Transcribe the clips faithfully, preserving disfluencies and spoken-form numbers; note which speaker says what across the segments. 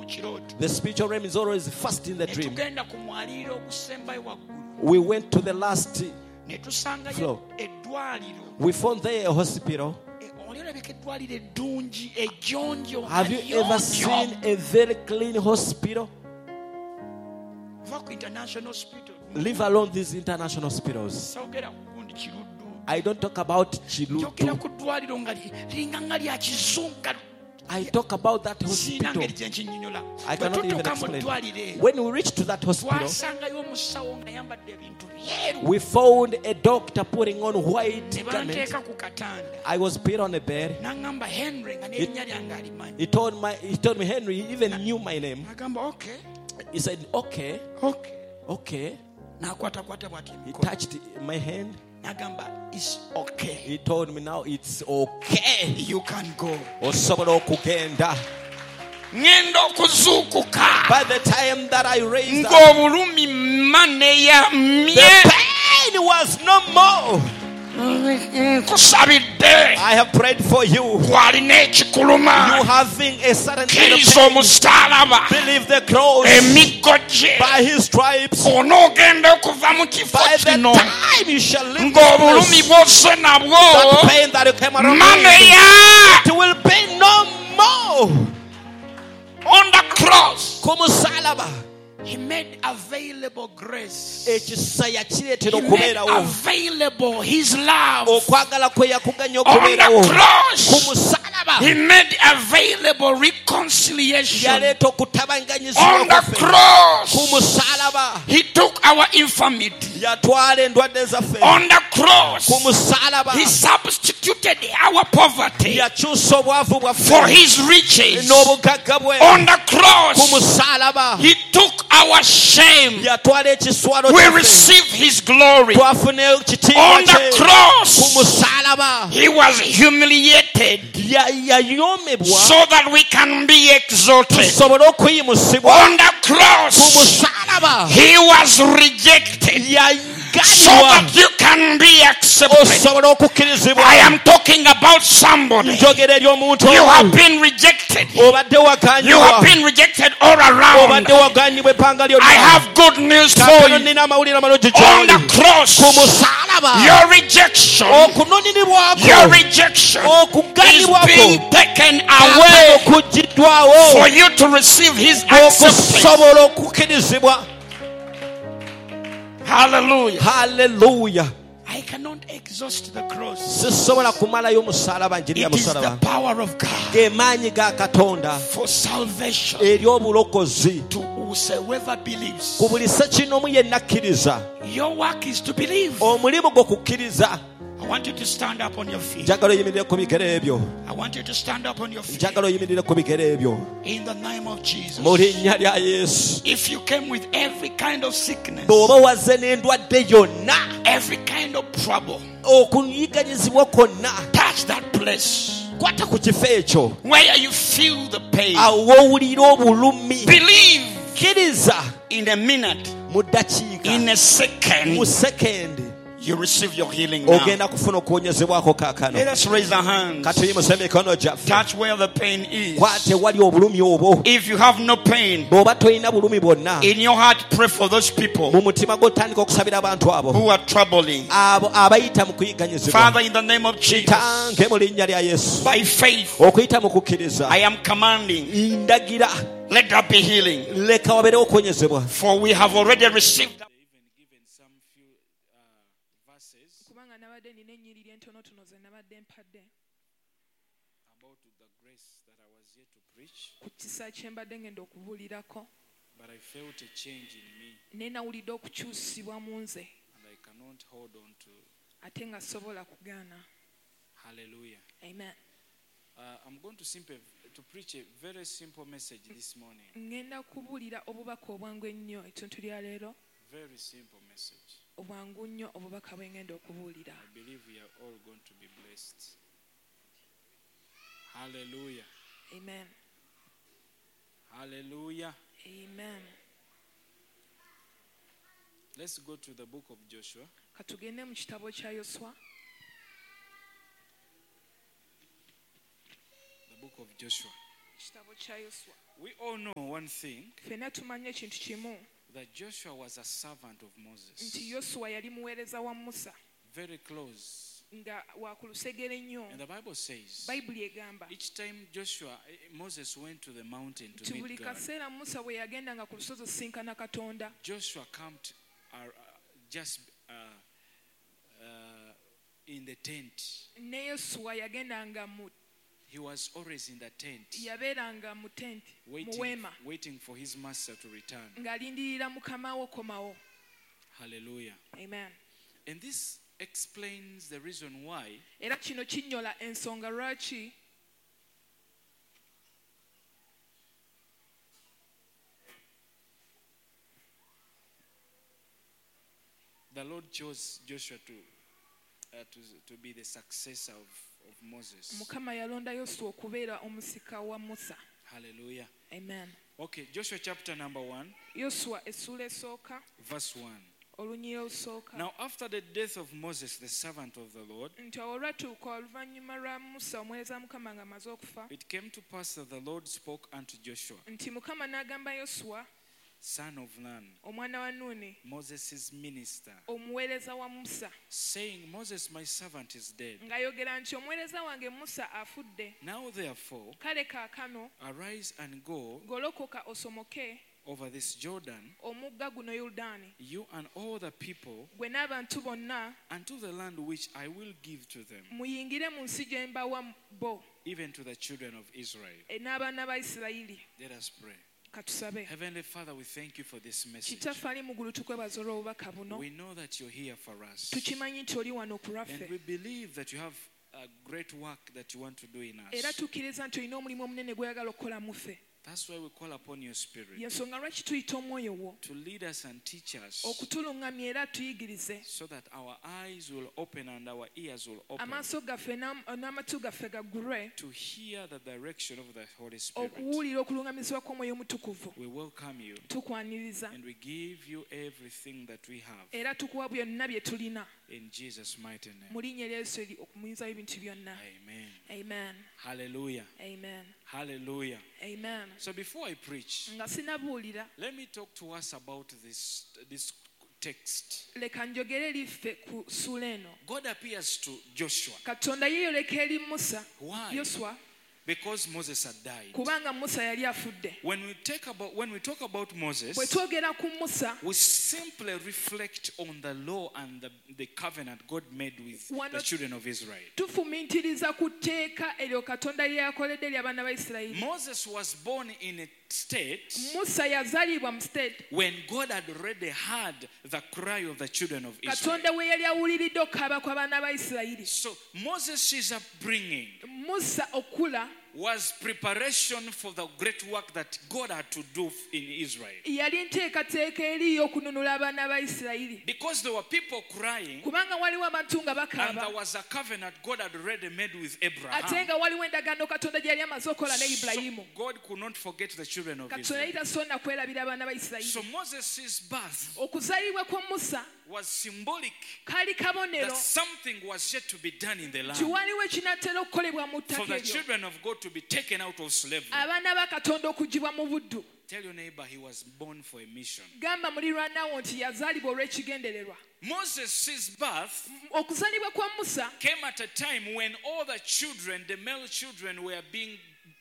Speaker 1: The spiritual realm is always first in the dream. We went to the last floor. We found there a hospital. Have you ever seen a very clean hospital? Leave alone these international hospitals. I don't talk about Chilutu. I talk about that hospital. I cannot even explain. When we reached to that hospital, we found a doctor putting on white garment. I was put on a bed. He, he told my, he told me, Henry, he even knew my name. He said, okay, okay, okay. He touched my hand. It's okay. He told me now it's okay. You can go. By the time that I raised up, the pain was no more. I have prayed for you. You having a certain kind of pain. Believe the cross. By his stripes. By the time you shall leave this place, that pain that you came around with, it will be no more. On the cross, He made available grace. He made available His love. On the cross, He made available reconciliation. On the cross, He took our infirmity. On the cross, He substituted our poverty for His riches. On the cross, He took our shame. We receive His glory. On the cross, He was humiliated so that we can be exalted. On the cross, He was rejected so that you can be accepted. I am talking about somebody. You have been rejected. You have been rejected all around. I have good news for you. On the cross, your rejection, your rejection is being taken away for you to receive His acceptance. Hallelujah. Hallelujah. I cannot exhaust the cross. It is the power of God for salvation to whosoever believes. Your work is to believe. I want you to stand up on your feet. I want you to stand up on your feet. In the name of Jesus. If you came with every kind of sickness, every kind of trouble, touch that place where you feel the pain. Believe in a minute, in a second, you receive your healing now. Let us raise our hands. Touch where the pain is. If you have no pain in your heart, pray for those people who are troubling. Father, in the name of Jesus, by faith, I am commanding, let there be healing. For we have already received.
Speaker 2: About the grace that I was here to preach, but I felt a change in me, and I cannot hold on to. Hallelujah. Amen. Uh, I'm going to simply to preach a very simple message this morning. Very simple message. I believe we are all going to be blessed. Hallelujah. Amen. Hallelujah. Amen. Let's go to the book of Joshua. The book of Joshua. We all know one thing,
Speaker 1: ffenna tumanye ekintu kimu
Speaker 2: that Joshua was a servant of Moses.
Speaker 1: nti Yoswa yali muweereza wa Musa
Speaker 2: Very close.
Speaker 1: nga wakulusegere nnyo.
Speaker 2: And the Bible says,
Speaker 1: Bayibuli egamba
Speaker 2: each time Joshua, Moses went to the mountain to
Speaker 1: nti
Speaker 2: meet
Speaker 1: buli
Speaker 2: God,
Speaker 1: kaseera Musa bwe yagendanga ku lusozi okusinkana Katonda,
Speaker 2: Joshua camped uh, uh, just uh, uh, in the tent.
Speaker 1: ne Yoswa yagendanga mu
Speaker 2: He was always in the tent,
Speaker 1: yabeeranga mu tenti mu
Speaker 2: waiting,
Speaker 1: weema
Speaker 2: waiting for his master to return.
Speaker 1: ng'alindirira mukama we okomawo.
Speaker 2: Hallelujah.
Speaker 1: Amen.
Speaker 2: And this explains the reason why
Speaker 1: era kino kinyola ensonga lwaki
Speaker 2: the Lord chose Joshua to, uh, to, to be the successor of, of Moses.
Speaker 1: Mukama yalonda Yoswa okubeera omusika wa Musa.
Speaker 2: Hallelujah.
Speaker 1: Amen.
Speaker 2: Okay, Joshua chapter number one,
Speaker 1: Yoswa essula esooka
Speaker 2: verse one.
Speaker 1: olunyira olusooka.
Speaker 2: Now after the death of Moses, the servant of the Lord,
Speaker 1: nti olwatuuka oluvannyuma lwa Musa omuweereza Mukama ng'amaze okufa,
Speaker 2: it came to pass that the Lord spoke unto Joshua,
Speaker 1: nti Mukama n'agamba Yoswa
Speaker 2: son of Nun,
Speaker 1: omwana wa Nuuni,
Speaker 2: Moses' minister,
Speaker 1: omuweereza wa Musa,
Speaker 2: saying, Moses my servant is dead.
Speaker 1: ng'ayogera nti omuweereza wange Musa afudde.
Speaker 2: Now therefore
Speaker 1: Kale kaakano
Speaker 2: arise and go
Speaker 1: golokoka osomoke
Speaker 2: over this Jordan,
Speaker 1: omugga guno Yoludaani,
Speaker 2: you and all the people,
Speaker 1: gwe n'abantu bonna,
Speaker 2: unto the land which I will give to them,
Speaker 1: muyingire mu nsi gye mbawa bo,
Speaker 2: even to the children of Israel.
Speaker 1: n'abaana ba Isirayiri.
Speaker 2: Let us pray.
Speaker 1: Katusabe.
Speaker 2: Heavenly Father, we thank you for this message.
Speaker 1: Kitaffe ali mu ggulu tukwebaza olw'obubaka buno.
Speaker 2: We know that you're here for us.
Speaker 1: Tukimanyi nti oli wano ku
Speaker 2: And
Speaker 1: lwaffe.
Speaker 2: we believe that you have a great work that you want to do in
Speaker 1: Era
Speaker 2: us.
Speaker 1: tukkiriza nti olina omulimu omunene gw'oyagala okukola mu ffe.
Speaker 2: That's why we call upon your spirit
Speaker 1: Y'ensonga lwaki tuyita omwoyo wo
Speaker 2: to lead us and teach us,
Speaker 1: okutuluŋŋamya era tuyigirize,
Speaker 2: so that our eyes will open and our ears will open
Speaker 1: amaaso gaffe n'am- n'amatu gaffe gaggulwe
Speaker 2: to hear the direction of the Holy Spirit.
Speaker 1: okuwulira okuluŋŋamizibwa kw'omwoyo omutukuvu.
Speaker 2: We welcome you
Speaker 1: Tukwaniriza
Speaker 2: and we give you everything that we have.
Speaker 1: era tukuwa byonna bye tulina
Speaker 2: In Jesus' mighty name.
Speaker 1: mu linnya lya Yesu eri okumuyinzayo ebintu byonna.
Speaker 2: Amen.
Speaker 1: Amen.
Speaker 2: Hallelujah.
Speaker 1: Amen.
Speaker 2: Hallelujah.
Speaker 1: Amen.
Speaker 2: So before I preach,
Speaker 1: Nga sinabuulira,
Speaker 2: let me talk to us about this, this text.
Speaker 1: leka njogere eri ffe ku ssuula eno.
Speaker 2: God appears to Joshua.
Speaker 1: Katonda yeeyoleka eri Musa,
Speaker 2: Why?
Speaker 1: Yoswa,
Speaker 2: Because Moses had died.
Speaker 1: kubanga Musa yali afudde.
Speaker 2: When we take about when we talk about Moses,
Speaker 1: Bwe twogera ku Musa,
Speaker 2: we simply reflect on the law and the, the covenant God made with
Speaker 1: Wano-
Speaker 2: the children of Israel.
Speaker 1: tufumiitiriza ku tteeka eryo Katonda lye yakoledde eri abaana ba Isirayiri.
Speaker 2: Moses was born in a state
Speaker 1: Musa yazaalibwa mu state
Speaker 2: when God had already heard the cry of the children of Israel.
Speaker 1: Katonda we yali awuliridde okukaaba kw'abaana ba Isirayiri.
Speaker 2: So Moses' upbringing
Speaker 1: Musa okula
Speaker 2: was preparation for the great work that God had to do in Israel.
Speaker 1: yali nteekateeka eri y'okununula abaana ba Isirayiri.
Speaker 2: Because there were people crying,
Speaker 1: Kubanga waliwo abantu nga
Speaker 2: and
Speaker 1: bakaaba,
Speaker 2: there was a covenant God had already made with
Speaker 1: ate
Speaker 2: Abraham.
Speaker 1: nga waliwo endagaano Katonda gye yali amaze okukola ne
Speaker 2: So
Speaker 1: Ibulayimu.
Speaker 2: God could not forget the children of
Speaker 1: Katonda
Speaker 2: Israel.
Speaker 1: yali tasonna kwerabira abaana ba Isirayiri.
Speaker 2: So Moses' birth
Speaker 1: Okuzaalibwa kwa Musa
Speaker 2: was symbolic
Speaker 1: kaali kabonero
Speaker 2: that something was yet to be done in the
Speaker 1: nti
Speaker 2: land
Speaker 1: waliwo ekinaatera okukolebwa mu
Speaker 2: for
Speaker 1: ttaka
Speaker 2: the
Speaker 1: eryo,
Speaker 2: children of God to be taken out of slavery.
Speaker 1: abaana ba Katonda okuggibwa mu buddu.
Speaker 2: Tell your neighbor he was born for a mission.
Speaker 1: Gamba muliraanwawo nti yazaalibwa olw'ekigendererwa.
Speaker 2: Moses' birth
Speaker 1: Okuzaalibwa kwa Musa
Speaker 2: came at a time when all the children, the male children, were being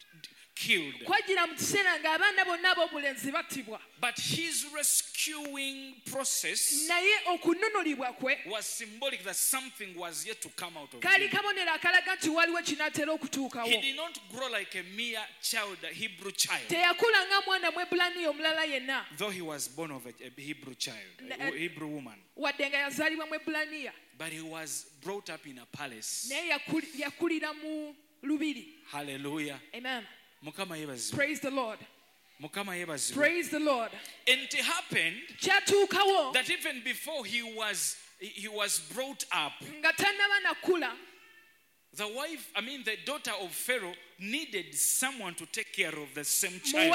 Speaker 2: killed.
Speaker 1: kwajjira mu kiseera ng'abaana bonna ab'obulenzi battibwa,
Speaker 2: But his rescuing process
Speaker 1: naye okununulibwa kwe
Speaker 2: was symbolic that something was yet to come out of
Speaker 1: kaali
Speaker 2: him.
Speaker 1: kabonero akalaga nti waliwo ekinaatera
Speaker 2: He
Speaker 1: okutuukawo.
Speaker 2: did not grow like a mere child, a Hebrew child,
Speaker 1: Teyakula nga mwana Mwebulaniya omulala yenna,
Speaker 2: though he was born of a, a Hebrew child,
Speaker 1: Na-
Speaker 2: a Hebrew woman.
Speaker 1: wadde nga yazaalibwa Mwebulaniya,
Speaker 2: But he was brought up in a palace.
Speaker 1: naye yakuli- yakulira mu lubiri.
Speaker 2: Hallelujah.
Speaker 1: Amen.
Speaker 2: Mukama yebazibwe.
Speaker 1: Praise the Lord.
Speaker 2: Mukama yebazibwe.
Speaker 1: Praise the Lord.
Speaker 2: And it happened
Speaker 1: Kyatuukawo
Speaker 2: that even before he was he was brought up,
Speaker 1: nga tannaba nakula,
Speaker 2: The wife, I mean the daughter of Pharaoh needed someone to take care of the same child.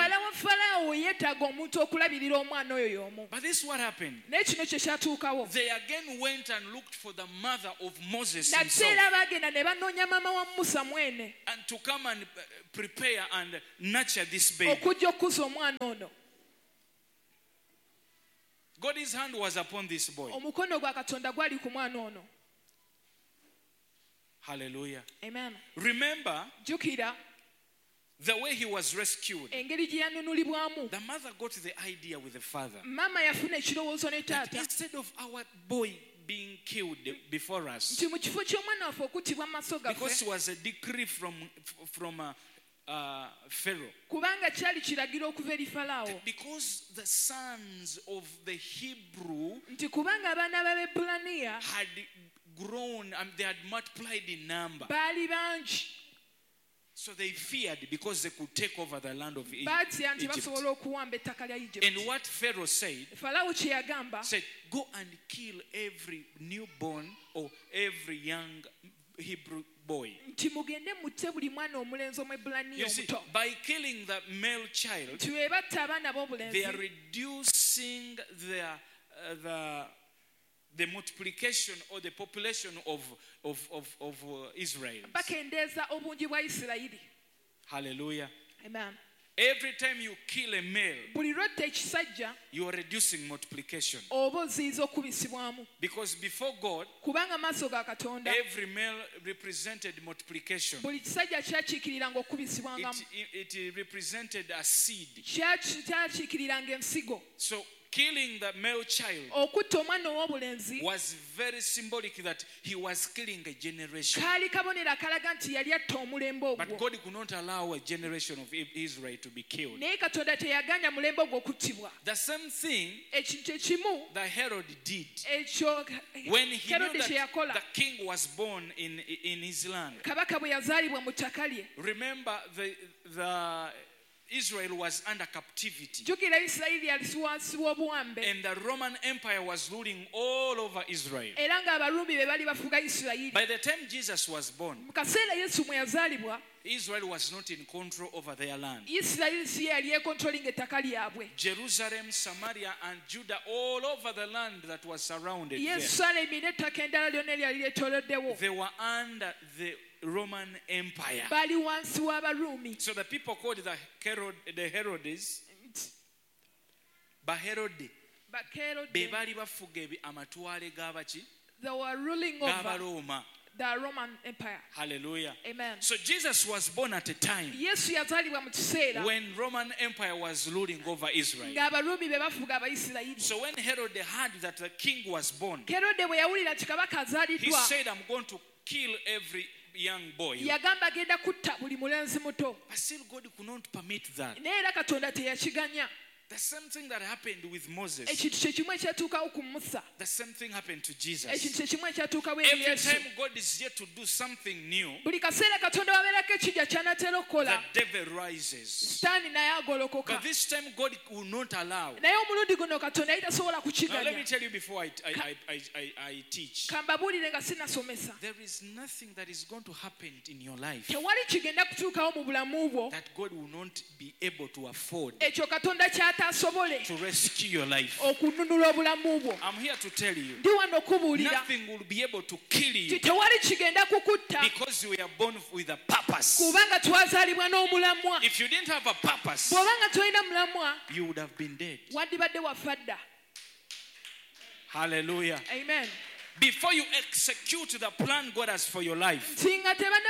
Speaker 2: But this is what happened. They again went and looked for the mother of Moses himself. And to come and prepare and nurture this baby. God's hand was upon this boy. Hallelujah.
Speaker 1: Amen.
Speaker 2: Remember,
Speaker 1: Jukira,
Speaker 2: the way he was rescued. The mother got the idea with the father. That instead of our boy being killed before us, because it was a decree from from uh, uh, Pharaoh. Because the sons of the Hebrew had grown and they had multiplied in number. So they feared because they could take over the land of Egypt. And what Pharaoh said, said, go and kill every newborn or every young Hebrew boy. You see, by killing the male child, they are reducing their, uh, the the multiplication or the population of of of, of uh, Israel. Hallelujah.
Speaker 1: Amen.
Speaker 2: Every time you kill a male, you are reducing multiplication. Because before God, every male represented multiplication. It, it, it represented a seed. So killing the male child was very symbolic that he was killing a generation. But God could not allow a generation of Israel to be killed. The same thing that Herod did when he knew that the king was born in, in his land. Remember, the, the Israel was under captivity. And the Roman Empire was ruling all over Israel. By the time Jesus was born, Israel was not in control over their land. Jerusalem, Samaria, and Judah, all over the land that was surrounded there, they were under the Roman Empire. So the people called the Herod, the Herodes, Baherode, bebali bafuga amatwale g'abaki,
Speaker 1: they were ruling over
Speaker 2: Roma.
Speaker 1: The Roman Empire.
Speaker 2: Hallelujah.
Speaker 1: Amen.
Speaker 2: So Jesus was born at a time when Roman Empire was ruling over Israel. So when Herod heard that the king was born, he said, I'm going to kill every young boy. But still God could not permit that. The same thing that happened with Moses, the same thing happened to Jesus. Every time God is yet to do something new, the devil rises. But this time God will not allow. Now let me tell you before I, I, I, I, I, I teach. There is nothing that is going to happen in your life that God will not be able to afford to rescue your life. I'm here to tell you, nothing will be able to kill you because you were born with a purpose. If you didn't have a purpose, you would have been dead. Hallelujah.
Speaker 1: Amen.
Speaker 2: Before you execute the plan God has for your life, you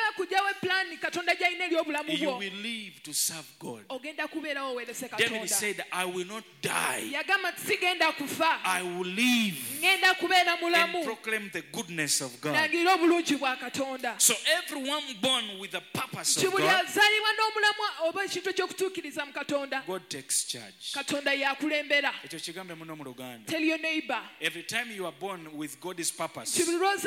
Speaker 2: will live to serve God. David said, I will not die. I will live and proclaim the goodness of God. So everyone born with the purpose of God, God takes charge.
Speaker 1: Tell your neighbor,
Speaker 2: every time you are born with God's purpose,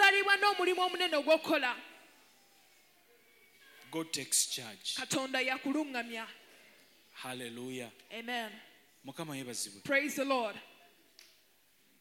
Speaker 2: God takes charge. Hallelujah.
Speaker 1: Amen. Praise the Lord.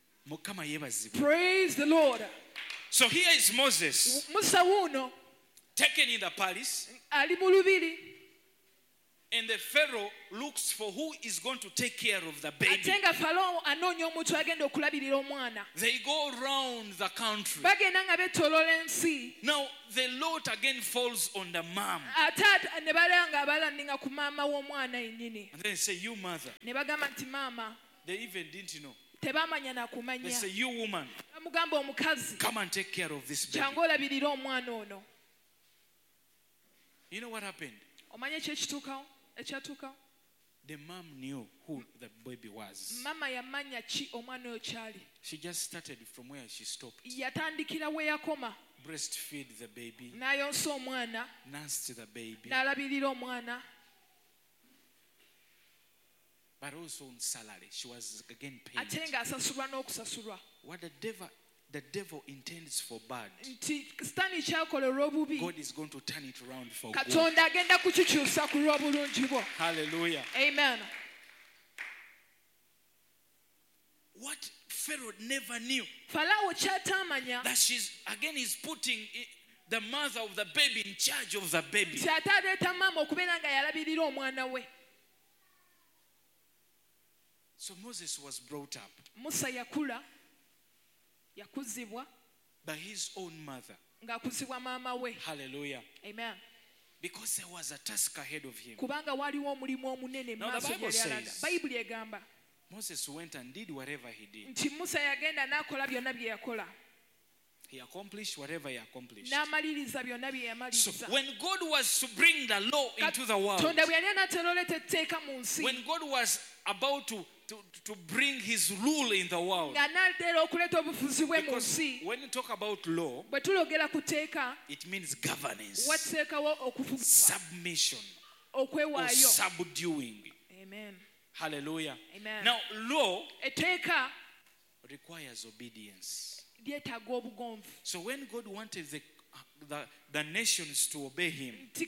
Speaker 1: Praise the Lord.
Speaker 2: So here is Moses.
Speaker 1: taken in the palace.
Speaker 2: Ali mu lubiri.
Speaker 1: And the Pharaoh looks for who is going to take care of the baby.
Speaker 2: Atenga Pharaoh anoonya omuntu agenda okulabirira omwana.
Speaker 1: They go around the country.
Speaker 2: Bagenda nga betoloola ensi.
Speaker 1: Now the lot again falls on the mom.
Speaker 2: Ate ne balanga nga balandinga ku maama w'omwana yennyini.
Speaker 1: And then say, you mother.
Speaker 2: Ne bagamba nti maama.
Speaker 1: They even didn't know.
Speaker 2: Tebamanya na kumanya.
Speaker 1: They say, you woman.
Speaker 2: Bamugamba omukazi.
Speaker 1: Come and take care of this baby.
Speaker 2: Jangu olabirira omwana ono.
Speaker 1: You know what happened?
Speaker 2: Omanye kye kituukawo? Ekyatuukawo?
Speaker 1: The mom knew who the baby was.
Speaker 2: Mama yamanya ki omwana oyo kyali.
Speaker 1: She just started from where she stopped.
Speaker 2: Yatandikira we yakoma.
Speaker 1: Breastfeed the baby.
Speaker 2: N'ayonsa omwana.
Speaker 1: Nursed the baby.
Speaker 2: N'alabirira omwana.
Speaker 1: But also on salary. She was again paid.
Speaker 2: Ate nga asasulwa n'okusasulwa.
Speaker 1: What the devil the devil intends for bad, God is going to turn it around for good. Hallelujah.
Speaker 2: Amen.
Speaker 1: What Pharaoh never knew, that she's again is putting the mother of the baby in charge of the baby. So Moses was brought up by his own mother. Hallelujah.
Speaker 2: Amen.
Speaker 1: Because there was a task ahead of him.
Speaker 2: Now the
Speaker 1: Bible says Moses went and did whatever he did. He accomplished whatever he accomplished. So when God was to bring the law into the world, when God was about to To, to bring his rule in the world. Because when you talk about law, it means governance, submission, or subduing.
Speaker 2: Amen.
Speaker 1: Hallelujah.
Speaker 2: Amen.
Speaker 1: Now, law requires obedience. So when God wanted the The, the nations to obey him, he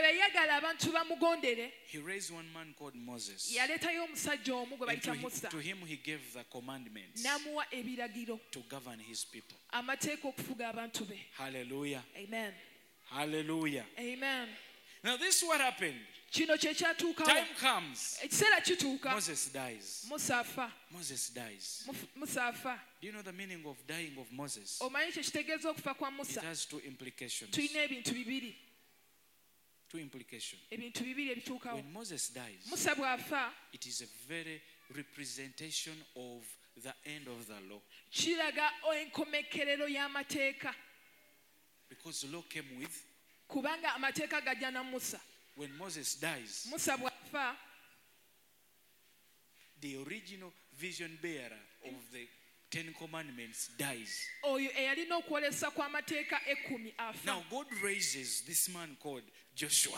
Speaker 1: raised one man called Moses. And to, him, to him he gave the commandments to govern his people. Hallelujah.
Speaker 2: Amen.
Speaker 1: Hallelujah.
Speaker 2: Amen.
Speaker 1: Now this is what happened. Time comes. Moses dies. Moses dies. Do you know the meaning of dying of Moses? It has two implications. Two implications. When Moses dies, it is a very representation of the end of the law. Because the law came with. When Moses dies, the original vision bearer of the Ten Commandments dies. Now God raises this man called Joshua.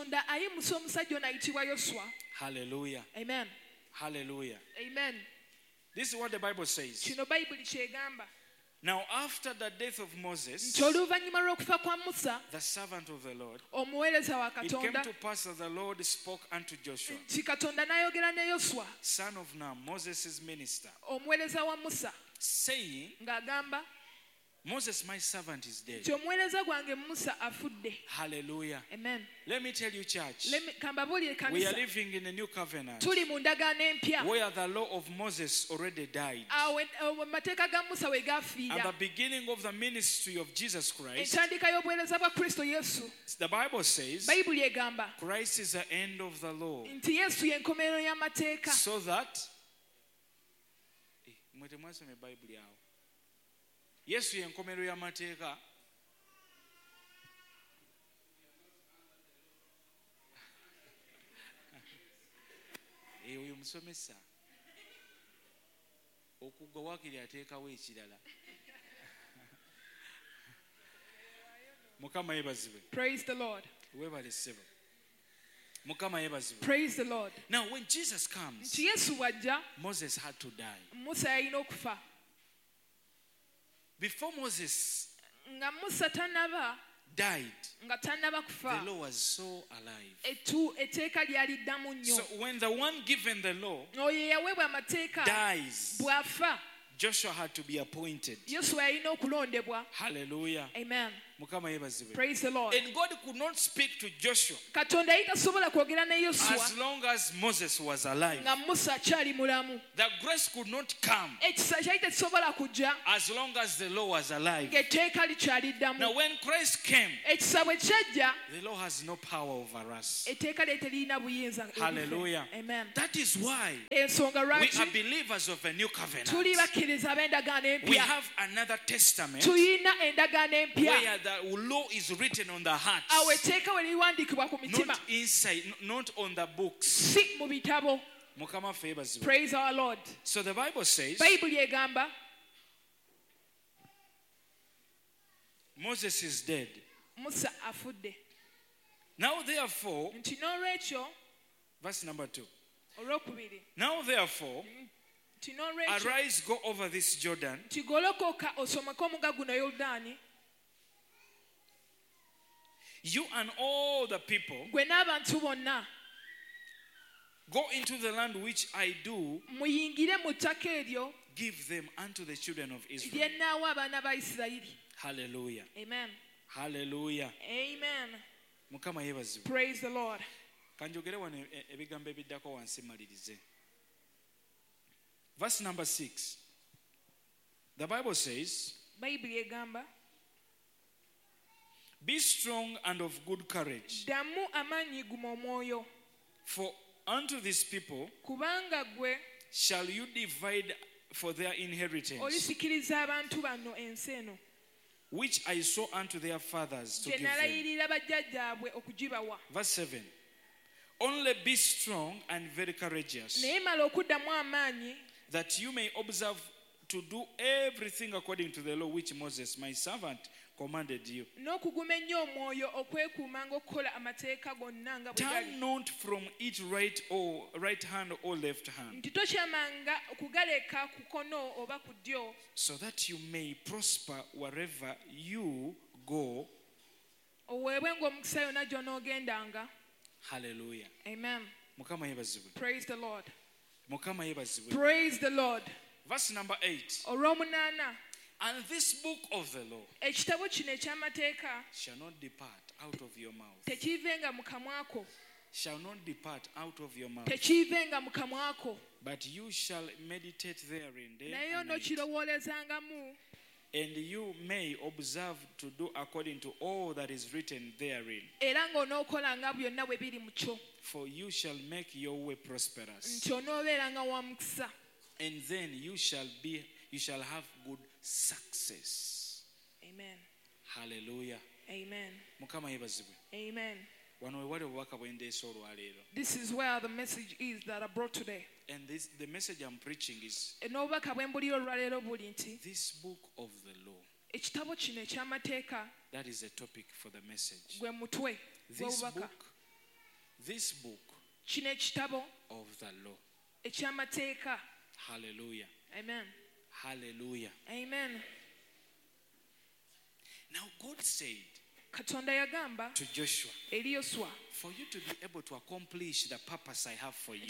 Speaker 1: Hallelujah.
Speaker 2: Amen.
Speaker 1: Hallelujah.
Speaker 2: Amen.
Speaker 1: This is what the Bible says. Now after the death of Moses, the servant of the Lord, it came to pass that the Lord spoke unto Joshua, son of Nun, Moses' minister, saying, Moses, my servant, is dead. Hallelujah.
Speaker 2: Amen.
Speaker 1: Let me tell you, church,
Speaker 2: me,
Speaker 1: we are living in a new covenant where the law of Moses already died. At the beginning of the ministry of Jesus Christ, the Bible says Christ is the end of the law. So that Yesu yenkomero y'amateeka. Eh oyo musomesa. Okugwa wakiri ateekawo ekirala. Mukama yebazibwe.
Speaker 2: Praise the Lord.
Speaker 1: Webale sebo. Mukama yebazibwe.
Speaker 2: Praise the Lord.
Speaker 1: Now when Jesus comes,
Speaker 2: Yesu wajja,
Speaker 1: Moses had to die.
Speaker 2: Musa yalina okufa.
Speaker 1: Before Moses died, the law was so alive. So when the one given the law dies, Joshua had to be appointed.
Speaker 2: Hallelujah.
Speaker 1: Amen.
Speaker 2: Praise the Lord.
Speaker 1: And God could not speak to Joshua
Speaker 2: as
Speaker 1: as long as Moses was alive. The grace could not come as long as the law was alive. Now when Christ came, the law has no power over us. Hallelujah.
Speaker 2: Amen.
Speaker 1: That is why
Speaker 2: we
Speaker 1: are believers of a new covenant. We have another testament where the law is written on the heart, not inside, not on the books.
Speaker 2: Praise our Lord.
Speaker 1: So the Bible says Moses is dead. Now therefore, verse number two. Now therefore, arise, go over this Jordan, you and all the people, go into the land which I do give them unto the children of Israel. Hallelujah.
Speaker 2: Amen.
Speaker 1: Hallelujah.
Speaker 2: Amen. Praise the Lord.
Speaker 1: Verse number six. The Bible says, be strong and of good courage. For unto these people shall you divide for their inheritance, which I saw unto their fathers to give them. Verse seven. Only be strong and very courageous, that you may observe to do everything according to the law which Moses my servant commanded you. Turn not from it right or right hand or left hand, so that you may prosper wherever you go. Hallelujah.
Speaker 2: Amen. Praise the Lord.
Speaker 1: Praise
Speaker 2: the Lord.
Speaker 1: Verse number eight. And this book of the law shall not depart out of your mouth. Shall not depart out of your mouth. But you shall meditate therein day and night, and you may observe to do according to all that is written therein. For you shall make your way prosperous, and then you shall be you shall have good success.
Speaker 2: Amen.
Speaker 1: Hallelujah.
Speaker 2: Amen. Amen. This is where the message is that I brought today.
Speaker 1: And this the message I'm preaching is this book of the law. That is a topic for the message. This book, this book of the law. Hallelujah.
Speaker 2: Amen.
Speaker 1: Hallelujah.
Speaker 2: Amen.
Speaker 1: Now God said
Speaker 2: Katonda yagamba
Speaker 1: to Joshua,
Speaker 2: eri Yoswa,
Speaker 1: for you to be able to accomplish the purpose I have for you,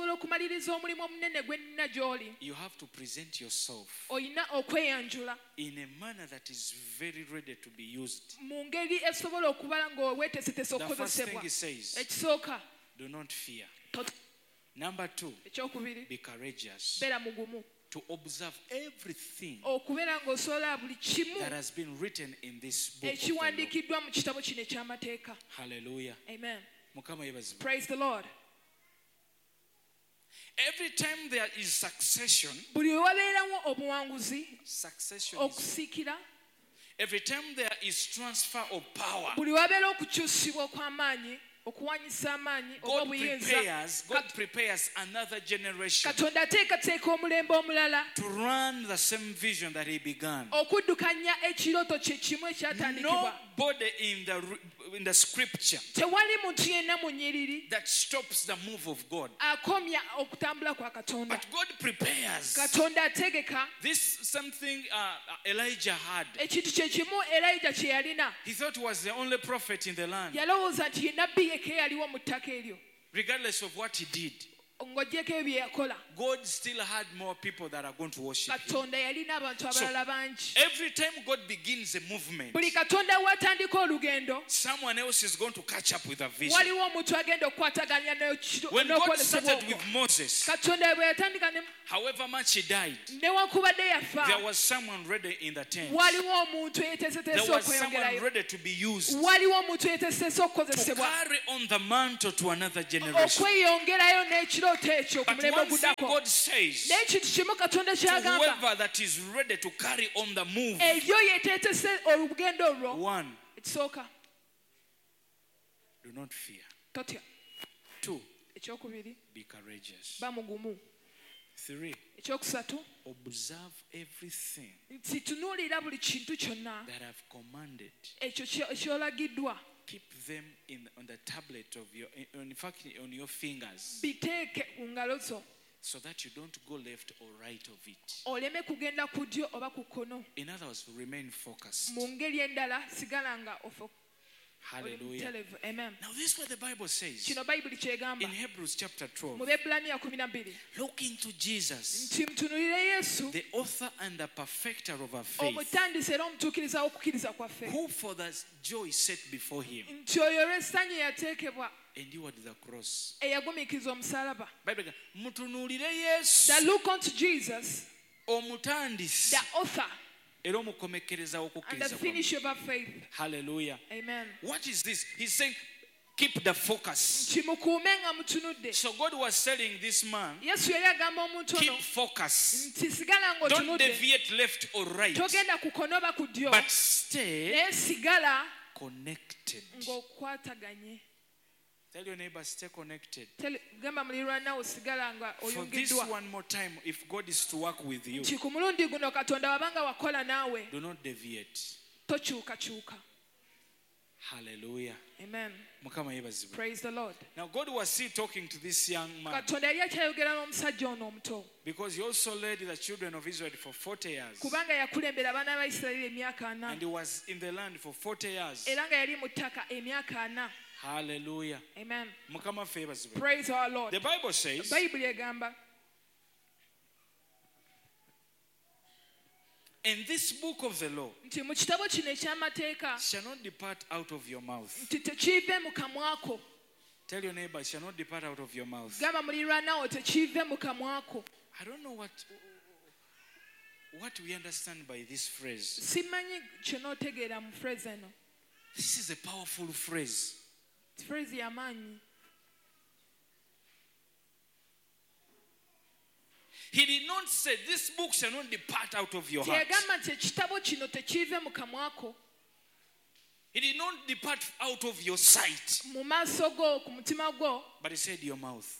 Speaker 1: you have to present yourself in a manner that is very ready to be used. The first thing he says, do not fear. Number two, be courageous to observe everything that has been written in this book of the law. Hallelujah.
Speaker 2: Amen.
Speaker 1: Praise
Speaker 2: Praise the Lord.
Speaker 1: Every time there is succession, succession is, every time there is transfer of power, God prepares, God prepares another generation to run the same vision that he began. Nobody in the in the scripture that stops the move of God. But God prepares. This something uh, Elijah had. He thought he was the only prophet in the land, regardless of what he did. God still had more people that are going to worship him. So every time God begins a movement, someone else is going to catch up with a vision. When God started with Moses, however much he died, there was someone ready in the tent. There was someone ready to be used to carry on the mantle to another generation. But one thing God says to whoever that is ready to carry on the move, one, do not fear. Two, be courageous. Three, observe everything that I've commanded. Keep them in on the tablet of your, in fact, on your fingers, so that you don't go left or right of it. In other words, remain focused. Hallelujah. Amen. Now this is what the Bible says in Hebrews chapter twelve. Look into Jesus, the author and the perfecter of our faith, who for the joy set before him endured the cross.
Speaker 2: That look unto Jesus, the author and the finisher of our faith.
Speaker 1: Hallelujah.
Speaker 2: Amen.
Speaker 1: What is this? He's saying, keep the focus. So God was telling this man, keep focus. Don't deviate left or right, but stay connected. Tell your neighbor, stay connected. For this one more time, if God is to work with you, do not deviate. Hallelujah.
Speaker 2: Amen. Praise the Lord.
Speaker 1: Now God was still talking to this young man, because he also led the children of Israel for forty years, and he was in the land for forty years. Hallelujah.
Speaker 2: Amen. Praise our Lord.
Speaker 1: The Bible says, and this book of the law shall not depart out of your mouth. Tell your neighbor, shall not depart out of your mouth. I don't know what what we understand by this phrase. This is a powerful phrase. He did not say this book shall not depart out of your heart. He did not depart out of your sight, but he said your mouth.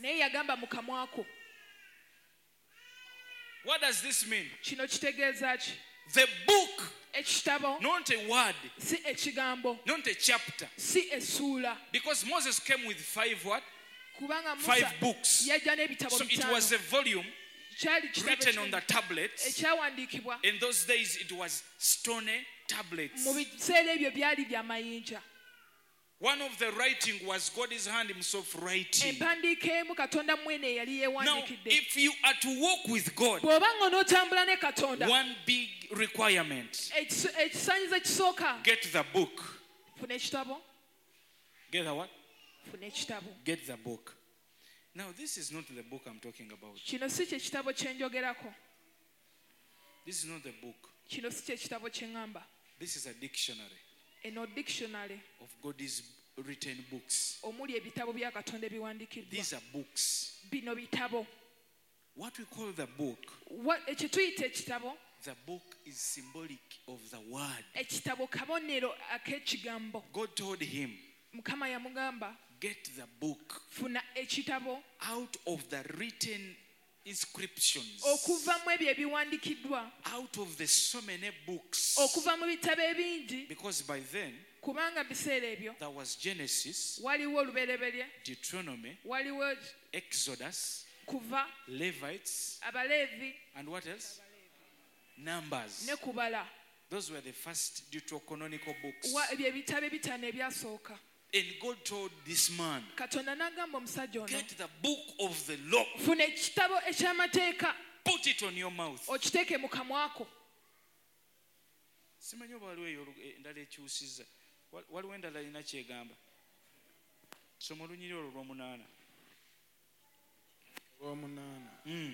Speaker 1: What does this mean? The book, not a word, not a chapter. Because Moses came with five what? Five books. So it was a volume written on the tablets. In those days it was stony tablets. One of the writing was God's hand himself writing. Now, if you are to walk with God, one big requirement: get the book. Get the what? Get the book. Now, this is not the book I'm talking about. This is not the book. This is a dictionary.
Speaker 2: Eno dictionary
Speaker 1: of God's written books. These are books. What we call the book, the book is symbolic of the word. God told him, get the book out of the written inscriptions, out of the so many books, because by then there was Genesis, Deuteronomy, Exodus, Levites, and what else? Numbers. Those were the first deuterocanonical books. And God told this man,
Speaker 2: Katonda n'agamba omusajja ono,
Speaker 1: get the book of the law,
Speaker 2: funa ekitabo eky'amateeka,
Speaker 1: put it on your mouth.
Speaker 2: okiteeke mu kamwa ko.
Speaker 1: Simanyi oba waliwo eyo endala ekyusizza. Waliwo endala alina kyegamba. Soma olunyiri olwo lw'omunaana.
Speaker 3: Lw'omunaana.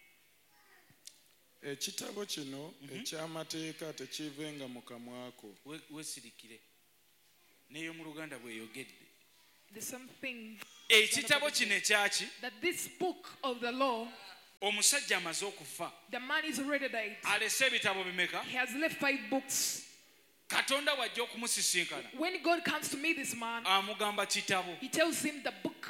Speaker 3: Ekitabo kino eky'amateeka tekivenga mu kamwa ko.
Speaker 1: Weesirikire. Neyo mu Luganda bw'eyogedde.
Speaker 2: The same thing.
Speaker 1: Ekitabo kino ekyaki?
Speaker 2: That this book of the law,
Speaker 1: omusajja amaze okufa.
Speaker 2: The man is already died.
Speaker 1: Alese ebitabo bimeka?
Speaker 2: He has left five books.
Speaker 1: Katonda wajja okumusisinkana.
Speaker 2: When God comes to meet this man,
Speaker 1: amugamba kitabo.
Speaker 2: He tells him the book.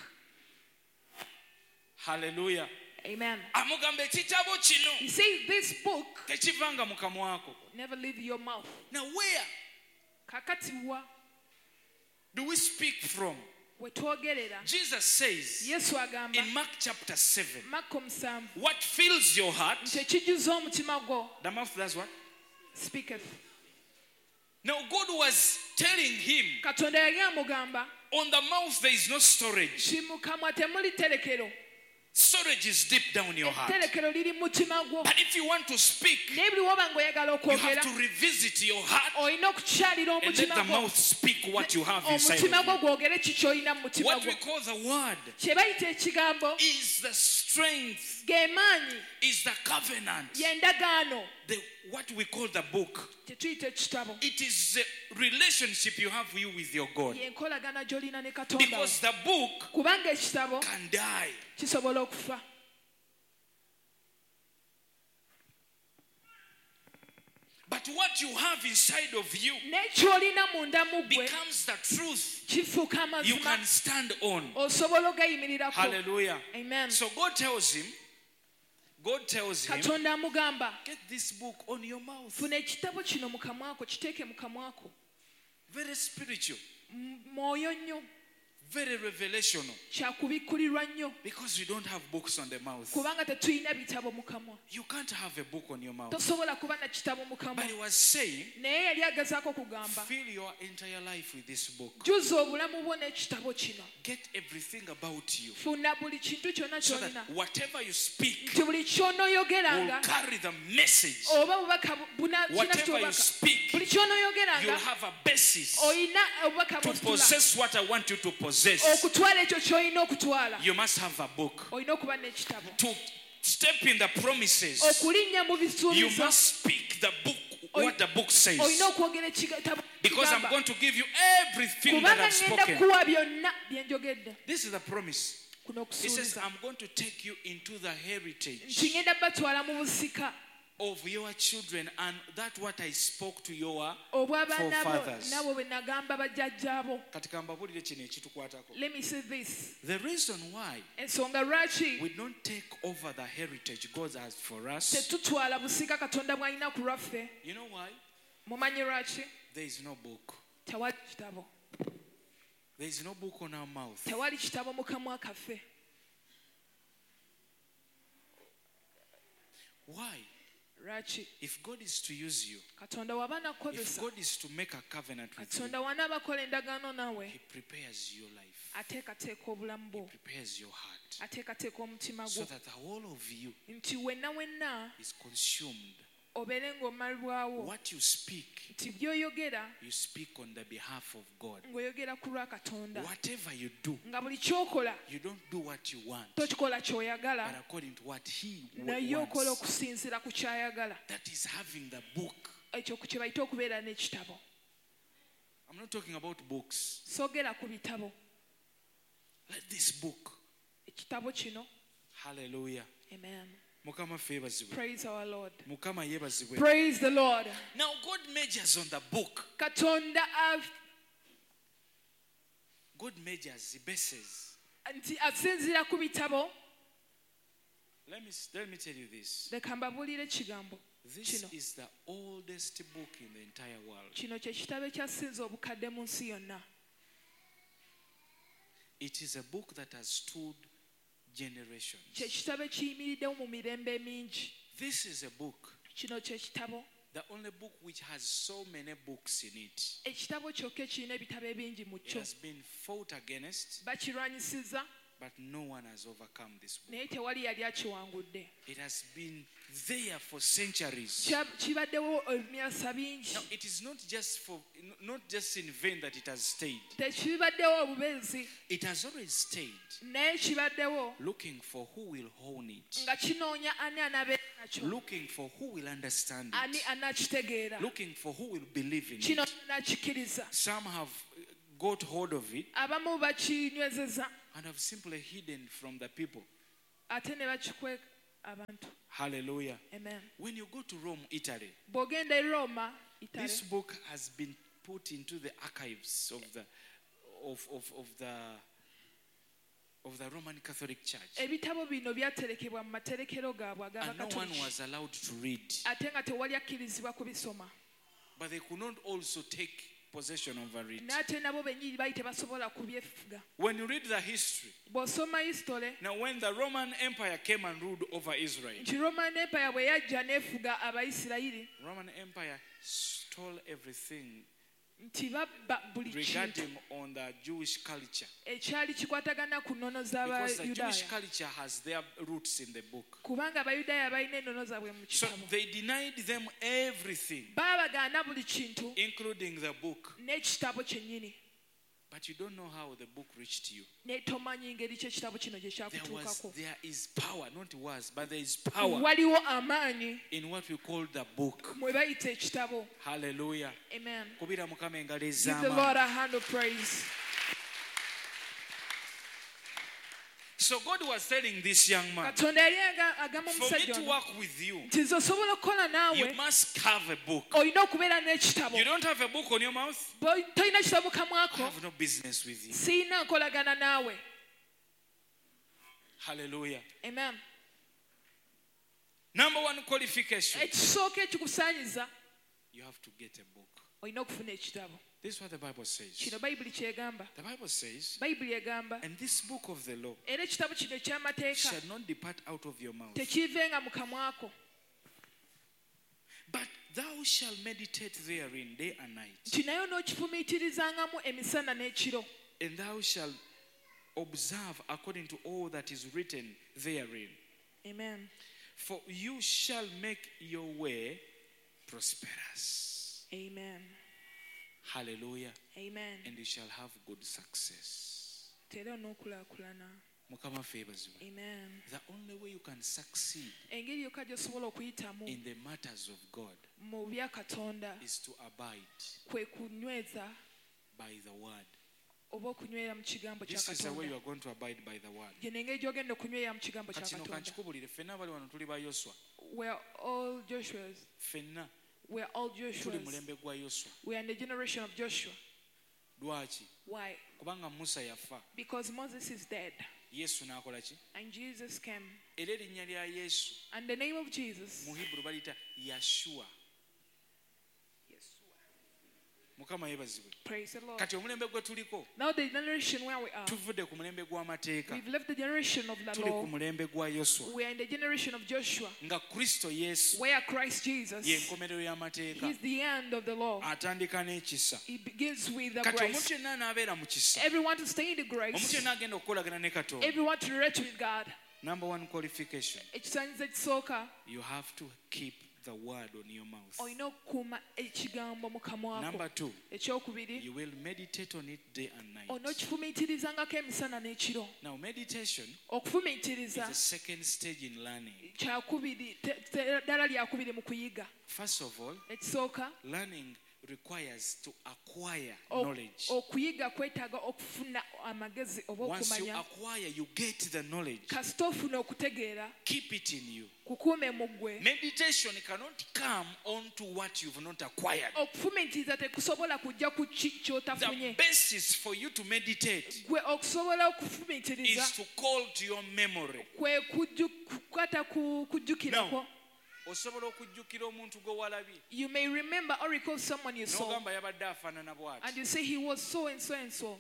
Speaker 1: Hallelujah.
Speaker 2: Amen.
Speaker 1: Amugamba ekitabo kino.
Speaker 2: He says this book
Speaker 1: tekivanga mu kamwa ko.
Speaker 2: Never leave your mouth.
Speaker 1: Now where?
Speaker 2: Kakati wa?
Speaker 1: Do we speak from? Jesus says in Mark chapter seven, what fills your heart, the mouth does what?
Speaker 2: Speaketh.
Speaker 1: Now God was telling him, on the mouth there is no storage. Storage is deep down in your heart. But if you want to speak, you have to revisit your heart and let the mouth speak what you have inside of you. What we call the word is the strength, is the covenant, the, what we call the book. It is the relationship you have you with your God. Because the book can die. But what you have inside of you becomes the truth you can stand on. Hallelujah.
Speaker 2: Amen.
Speaker 1: So God tells him, God tells him, get this book on your mouth. Very spiritual. Very revelational. Because you don't have books on the mouth. You can't have a book on your mouth. But he was saying, fill your entire life with this book. Get everything about you. So that whatever you speak will carry the message. Whatever you speak, you'll have a basis to possess what I want you to possess. You must have a book. To step in the promises, you must speak the book, what the book says. Because I'm going to give you everything that I've spoken. This is the promise. He says, I'm going to take you into the heritage of your children, and that's what I spoke to your forefathers.
Speaker 2: Let me say this.
Speaker 1: The reason why we don't take over the heritage God has for us, you know why? There is no book. There is no book on our mouth. Why? If God is to use you, if God is to make a covenant with you, He prepares your life. He prepares your heart. So that the whole of you is consumed. What you speak, you speak on the behalf of God. Whatever you do, you don't do what you want, but according to what He wants. That is having the book. I'm not talking about books. Let this book. Hallelujah.
Speaker 2: Amen.
Speaker 1: Praise
Speaker 2: Praise our Lord. Praise the Lord.
Speaker 1: Now God measures on the book. God measures the bases. Let me, let me tell you this. This is the oldest book in the entire world. It is a book that has stood generations. This is a book The only book which has so many books in it.
Speaker 2: Ekitabo kyokka ekirina ebitabo ebingi mu
Speaker 1: It
Speaker 2: kyo.
Speaker 1: has been fought against.
Speaker 2: Bakirwanyisiza.
Speaker 1: But no one has overcome this book.
Speaker 2: Naye tewali yali akiwangudde.
Speaker 1: It has been there for centuries.
Speaker 2: Kibaddewo emyasa bingi.
Speaker 1: Now it is not just for not just in vain that it has stayed.
Speaker 2: Tekibaddewo obubenzi.
Speaker 1: It has always stayed.
Speaker 2: Naye kibaddewo.
Speaker 1: Looking for who will own it.
Speaker 2: Nga kinoonya ani anabeera nakyo.
Speaker 1: Looking for who will understand it.
Speaker 2: Ani anakitegeera.
Speaker 1: Looking for who will believe in
Speaker 2: Kino
Speaker 1: it.
Speaker 2: nakikiriza.
Speaker 1: Some have got hold of it.
Speaker 2: Abamu bakinywezeza.
Speaker 1: And have simply hidden from the people.
Speaker 2: Ate ne bakikwe abantu.
Speaker 1: Hallelujah.
Speaker 2: Amen.
Speaker 1: When you go to Rome, Italy,
Speaker 2: bw'ogenda e Roma, Italy,
Speaker 1: this book has been put into the archives of the of, of, of the of the Roman Catholic Church.
Speaker 2: Ebitabo bino byaterekebwa mu materekero gaabwe
Speaker 1: And no one was allowed to read.
Speaker 2: Ate nga tewali akkirizibwa kubisoma.
Speaker 1: But they could not also take possession over it.
Speaker 2: N'ate nabo bennyini baali tebasobola kubyefuga.
Speaker 1: When you read the history,
Speaker 2: bw'osoma history,
Speaker 1: now when the Roman Empire came and ruled over Israel,
Speaker 2: nti Roman Empire bwe yajja n'efuga Abayisirayiri,
Speaker 1: Roman Empire stole everything
Speaker 2: nti babba buli kintu
Speaker 1: regarding on the Jewish culture.
Speaker 2: ekyali kikwatagana ku nnono
Speaker 1: Because the Jewish
Speaker 2: z'Abayudaaya.
Speaker 1: culture has their roots in the book.
Speaker 2: Kubanga Abayudaaya balina ennono zaabwe mu
Speaker 1: So
Speaker 2: kitabo.
Speaker 1: they denied them everything,
Speaker 2: Baabagaana buli kintu
Speaker 1: including the book.
Speaker 2: n'ekitabo kyennyini.
Speaker 1: But you don't know how the book reached you.
Speaker 2: Naye tomanyi ngeri ki ekitabo kino gye
Speaker 1: There was,
Speaker 2: kyakutuukako.
Speaker 1: there is power, not was, but there is power
Speaker 2: Waliwo amaanyi
Speaker 1: in what we call the book.
Speaker 2: mwe bayita ekitabo.
Speaker 1: Hallelujah.
Speaker 2: Amen.
Speaker 1: Kubira Mukama engalo
Speaker 2: Give the
Speaker 1: ez'amaanyi.
Speaker 2: Lord a hand of praise.
Speaker 1: So God was telling this young man,
Speaker 2: Katonda yali agamba
Speaker 1: for me
Speaker 2: omusajja
Speaker 1: to
Speaker 2: ono
Speaker 1: work with you,
Speaker 2: nti nze osobola okukola
Speaker 1: you
Speaker 2: naawe
Speaker 1: must have a book.
Speaker 2: olina okubeera n'ekitabo.
Speaker 1: You don't have a book on your mouth?
Speaker 2: Bwe tolina kitabo mu
Speaker 1: I
Speaker 2: kamwako,
Speaker 1: have no business with you.
Speaker 2: siina nkolagana naawe.
Speaker 1: Hallelujah.
Speaker 2: Amen.
Speaker 1: Number one qualification,
Speaker 2: Ekisooka ekikusaanyiza,
Speaker 1: you have to get a book.
Speaker 2: olina okufuna ekitabo.
Speaker 1: This is what the Bible says.
Speaker 2: Kino Bayibuli kyegamba.
Speaker 1: The Bible says,
Speaker 2: Bayibuli egamba,
Speaker 1: and this book of the law
Speaker 2: era ekitabo kino eky'amateeka
Speaker 1: shall not depart out of your mouth,
Speaker 2: tekiivenga mu kamwako,
Speaker 1: but thou shalt meditate therein day and night,
Speaker 2: nti naye onookifumiitirizangamu emisana n'ekiro,
Speaker 1: and thou shalt observe according to all that is written therein.
Speaker 2: Amen.
Speaker 1: For you shall make your way prosperous.
Speaker 2: Amen.
Speaker 1: Hallelujah.
Speaker 2: Amen.
Speaker 1: And you shall have good success.
Speaker 2: Tera onookulaakulana.
Speaker 1: Mukama favors you.
Speaker 2: Amen.
Speaker 1: The only way you can succeed
Speaker 2: Engeri yokka gy'osobola okuyitamu
Speaker 1: in the matters of God
Speaker 2: mu bya Katonda
Speaker 1: is to abide
Speaker 2: kwe kunyweza
Speaker 1: by the word.
Speaker 2: oba okunywera mu kigambo kya
Speaker 1: This is the way you
Speaker 2: Katonda.
Speaker 1: are going to abide by the word.
Speaker 2: Gye n'engeri gy'ogenda okunywera mu kigambo kya
Speaker 1: Kati no
Speaker 2: Katonda.
Speaker 1: kankikubulire ffenna abali wano tuli ba Yoswa.
Speaker 2: We are all Joshuas.
Speaker 1: Ffenna
Speaker 2: We are all
Speaker 1: tuli
Speaker 2: Joshuas.
Speaker 1: mulembe gwa Yoswa.
Speaker 2: We are in the generation of Joshua.
Speaker 1: Lwaki?
Speaker 2: Why?
Speaker 1: Kubanga Musa yafa.
Speaker 2: Because Moses is dead
Speaker 1: Yesu n'akola ki?
Speaker 2: and Jesus came.
Speaker 1: Era erinnya lya Yesu
Speaker 2: And the name of Jesus,
Speaker 1: mu Hebrew baliyita Yashua. Mukama yeebazibwe.
Speaker 2: praise the Lord.
Speaker 1: Kati omulembe gwe tuliko
Speaker 2: Now the generation where we are,
Speaker 1: tuvudde ku mulembe gw'amateeka
Speaker 2: we've left the generation of the
Speaker 1: tuli ku
Speaker 2: law.
Speaker 1: mulembe gwa Yoswa.
Speaker 2: We are in the generation of Joshua,
Speaker 1: Nga Kristo Yesu
Speaker 2: where Christ Jesus
Speaker 1: ye nkomerero y'amateeka.
Speaker 2: is the end of the law.
Speaker 1: Atandika n'ekisa.
Speaker 2: It begins with the
Speaker 1: Kati
Speaker 2: grace.
Speaker 1: omuntu yenna n'abeera mu kisa.
Speaker 2: Everyone to stay in the
Speaker 1: Omuntu
Speaker 2: grace.
Speaker 1: yenna agenda okukolagana ne Katonda.
Speaker 2: Everyone to relate with God.
Speaker 1: Number one qualification,
Speaker 2: Ekisaanyizo ekisooka,
Speaker 1: you have to keep the word on your mouth.
Speaker 2: olina okukuuma ekigambo mu kamwa
Speaker 1: Number
Speaker 2: ko.
Speaker 1: two,
Speaker 2: Ekyokubiri,
Speaker 1: you will meditate on it day and night.
Speaker 2: onookifumiitirizangako emisana n'ekiro.
Speaker 1: Now, meditation is
Speaker 2: Okufumiitiriza
Speaker 1: the second stage in learning.
Speaker 2: kyakubiri, te- te- ddala lyakubiri mu kuyiga.
Speaker 1: First of all,
Speaker 2: Ekisooka,
Speaker 1: learning requires to acquire
Speaker 2: o-
Speaker 1: knowledge.
Speaker 2: okuyiga kwetaaga okufuna amagezi oba
Speaker 1: Once you
Speaker 2: okumanya.
Speaker 1: acquire, you get the knowledge.
Speaker 2: Kasita ofuna okutegeera,
Speaker 1: Keep it in you.
Speaker 2: kukuume mu ggwe.
Speaker 1: Meditation cannot come onto what you've not acquired.
Speaker 2: Okufumiitiriza tekusobola kujja ku ki
Speaker 1: The
Speaker 2: ky'otafunye.
Speaker 1: basis for you to meditate
Speaker 2: Gwe okusobola okufumiitiriza
Speaker 1: is to call to your memory.
Speaker 2: kwe kujju- kukwata ku kujjukirako.
Speaker 1: Now, osobola okujjukira omuntu gwe walabye
Speaker 2: You may remember or recall someone you saw,
Speaker 1: n'ogamba yabadde afaanana bw'ati.
Speaker 2: and you say he was so and so and so.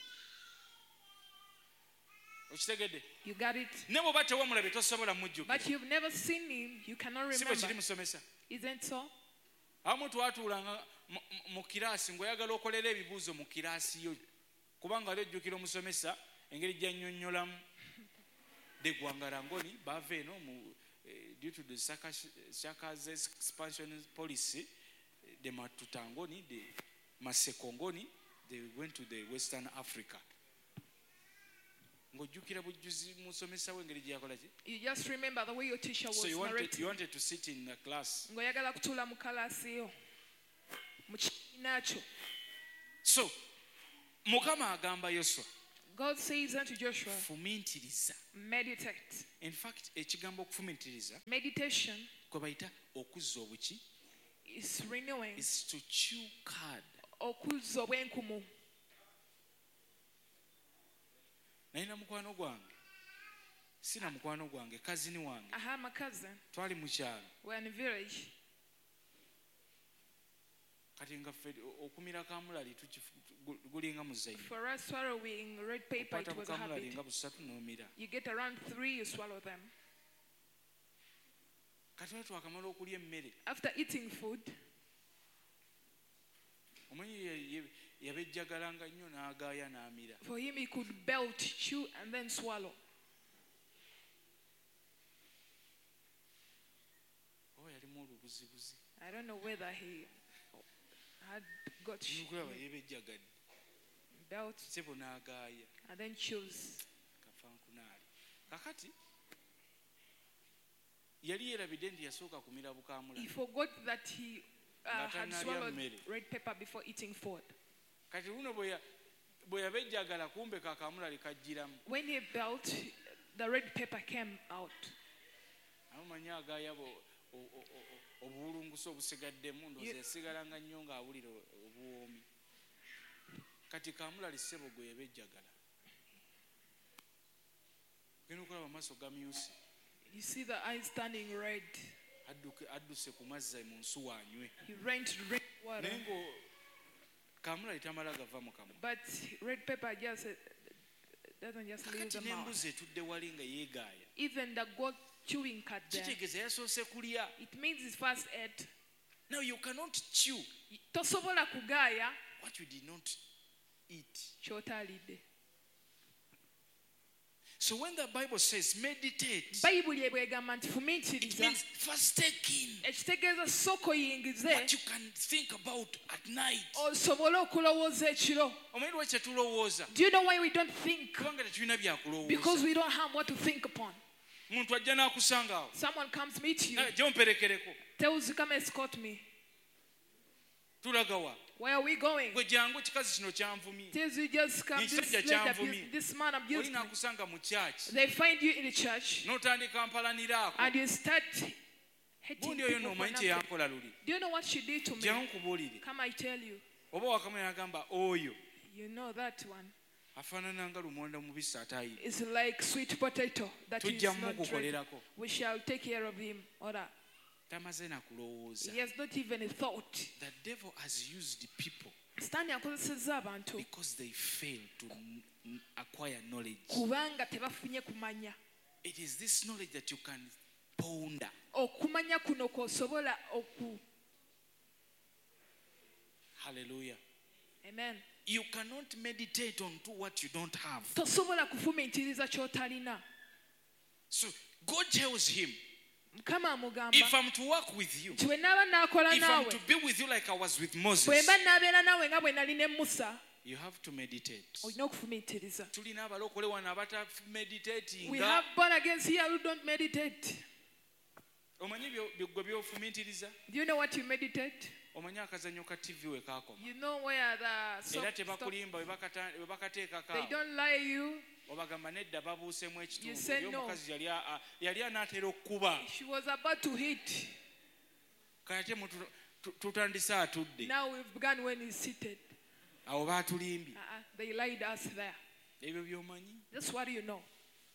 Speaker 1: Okitegedde?
Speaker 2: You got it?
Speaker 1: ne bw'oba tewamulabye tosobola mujjukira.
Speaker 2: But you've never seen him, you cannot
Speaker 1: Si bwe kiri
Speaker 2: remember.
Speaker 1: musomesa.
Speaker 2: Isn't so?
Speaker 1: amu twatuulanga mu kiraasi ng'oyagala okolera ebibuuzo mu kiraasi yo kubanga ali ojjukira omusomesa engeri gy'annyonnyolamu de Gwangarangoni bava eno mu due to the Shaka's expansion policy de Matutangoni de Masekongoni they went to the Western Africa. ng'ojjukira bujjuzi musomesa w'engeri gye yakola ki.
Speaker 2: You just remember the way your teacher was
Speaker 1: so you wanted,
Speaker 2: narrating.
Speaker 1: you wanted to sit in the class.
Speaker 2: ng'oyagala kutuula mu kalaasi yo mu kibiina kyo.
Speaker 1: So Mukama agamba Yoswa,
Speaker 2: God says unto Joshua,
Speaker 1: fumiitiriza.
Speaker 2: meditate.
Speaker 1: In fact ekigambo okufumiitiriza
Speaker 2: Meditation
Speaker 1: kwe bayita okuzza obuki
Speaker 2: is renewing,
Speaker 1: is to chew cud.
Speaker 2: okuzza obwenkumu.
Speaker 1: Nalina mukwano gwange sina mukwano gwange kazini wange
Speaker 2: I have my cousin.
Speaker 1: twali mu kyalo
Speaker 2: We're in a village.
Speaker 1: kati nga ffe okumira kamulali gulinga muzayiro.
Speaker 2: For us, swallowing red paper, it was a habit.
Speaker 1: nga busatu n'omira.
Speaker 2: You get around three, you swallow them.
Speaker 1: kati wali twakamala okulya emmere.
Speaker 2: After eating food,
Speaker 1: omanyi yabejjagalanga nnyo n'agaaya n'amira.
Speaker 2: for him he could belt, chew, and then swallow.
Speaker 1: oba yalimu olubuzibuzi.
Speaker 2: I don't know whether he had got
Speaker 1: nukulaba yebejjagadde.
Speaker 2: belt
Speaker 1: sebo n'agaaya.
Speaker 2: and then chews.
Speaker 1: kafankunaali. kakati yali yerabidde nti yasooka kumira bukaamula.
Speaker 2: He forgot that he uh, had swallowed red pepper before eating food.
Speaker 1: kati luno bwe yabejjagala kumbe kakamulali kajjiramu.
Speaker 2: When he belt, the red pepper came out.
Speaker 1: amumanyi agaaya obuwulungusa obusigaddemu ndowooza yasigalanga nnyo ng'awulira obuwoomi. kati kamulali ssebo gwe yabejjagala. genda okulaba amaaso gamyusi.
Speaker 2: You see the eyes turning red.
Speaker 1: adduse ku mazzi mu nsuwa anywe.
Speaker 2: He ran to drink water.
Speaker 1: naye ngo kamulali tamala gava mu kamwa.
Speaker 2: But red pepper just uh, doesn't just leave the
Speaker 1: kakati
Speaker 2: mouth.
Speaker 1: n'embuzi etudde wali nga yeegaaya.
Speaker 2: Even the goat chewing cud there.
Speaker 1: kitegeeza yasoose kulya.
Speaker 2: It means his first ate.
Speaker 1: Now you cannot chew
Speaker 2: Tosobola kugaaya
Speaker 1: what you did not eat.
Speaker 2: ky'otaalidde.
Speaker 1: So when the Bible says meditate,
Speaker 2: Bayibuli ebwegamba nti
Speaker 1: it
Speaker 2: fumiitiriza,
Speaker 1: means first take in
Speaker 2: ekitegeeza sooka oyingize
Speaker 1: what you can think about at night.
Speaker 2: osobole okulowooza ekiro.
Speaker 1: omanyi lwaki tetulowooza?
Speaker 2: Do you know why we don't think?
Speaker 1: kubanga tetulina byakulowooza.
Speaker 2: Because we don't have what to think upon.
Speaker 1: muntu ajja n'akusanga awo.
Speaker 2: Someone comes meet you,
Speaker 1: jja omperekereko.
Speaker 2: tells you come escort me.
Speaker 1: tulaga wa?
Speaker 2: Where are we going?
Speaker 1: gwe jangu kikazi kino kyanvumye.
Speaker 2: Tells you just come. This,
Speaker 1: Ekisajja
Speaker 2: lady
Speaker 1: kyanvumye.
Speaker 2: abused- this man
Speaker 1: oli
Speaker 2: abused me.
Speaker 1: n'akusanga mu church
Speaker 2: They find you in the church
Speaker 1: n'otandika mpalaniraako.
Speaker 2: and you start hating
Speaker 1: gundi oyo
Speaker 2: people for
Speaker 1: n'omanyi
Speaker 2: nothing.
Speaker 1: kye yankola luli.
Speaker 2: Do you know what she did to me?
Speaker 1: jangu nkubuulire.
Speaker 2: Come, I tell you.
Speaker 1: oba wakamu n'agamba oyo
Speaker 2: You know that one.
Speaker 1: afaanana nga lumonda mubisi atayiri.
Speaker 2: It's like sweet potato that is
Speaker 1: tujja
Speaker 2: not ready.
Speaker 1: mukukolerako.
Speaker 2: We shall take care of him. Or that.
Speaker 1: tamaze nakulowooza.
Speaker 2: He has not even a thought.
Speaker 1: The devil has used people
Speaker 2: Sitaani akozesezza abantu
Speaker 1: because they fail to n- acquire knowledge.
Speaker 2: kubanga tebafunye kumanya.
Speaker 1: It is this knowledge that you can ponder.
Speaker 2: Okumanya kuno kw'osobola oku.
Speaker 1: Hallelujah.
Speaker 2: Amen.
Speaker 1: You cannot meditate on to what you don't have.
Speaker 2: Tosobola kufumiitiriza ky'otalina.
Speaker 1: So God tells him,
Speaker 2: Mukama amugamba
Speaker 1: if I'm to work with you,
Speaker 2: nti bwe nnaaba naakola
Speaker 1: if I'm
Speaker 2: naawe,
Speaker 1: to be with you like I was with
Speaker 2: bwe
Speaker 1: Moses,
Speaker 2: mba naabeera naawe nga bwe nali ne Musa,
Speaker 1: you have to meditate.
Speaker 2: olina okufumiitiriza.
Speaker 1: tulina abalokole wano abata
Speaker 2: We
Speaker 1: meditating.
Speaker 2: have born against here who don't meditate.
Speaker 1: omanyi byo- gwe byofumiitiriza?
Speaker 2: Do you know what you meditate?
Speaker 1: omanyi akazannyo ka tv we kaakoma.
Speaker 2: You know where the
Speaker 1: era
Speaker 2: stop, stop.
Speaker 1: tebakulimba we bakata- we bakateekako
Speaker 2: They
Speaker 1: awo.
Speaker 2: don't lie you.
Speaker 1: obagamba nedda babuusemu
Speaker 2: You say
Speaker 1: ekitundu
Speaker 2: no.
Speaker 1: omukazi yali a- yali anaatera okukuba
Speaker 2: She was about to hit.
Speaker 1: kate mutu- tu- tutandise atudde
Speaker 2: Now we've begun when he's seated.
Speaker 1: awo baatulimbye.
Speaker 2: Uh-uh. They lied us there.
Speaker 1: ebyo byomanyi.
Speaker 2: That's what you know.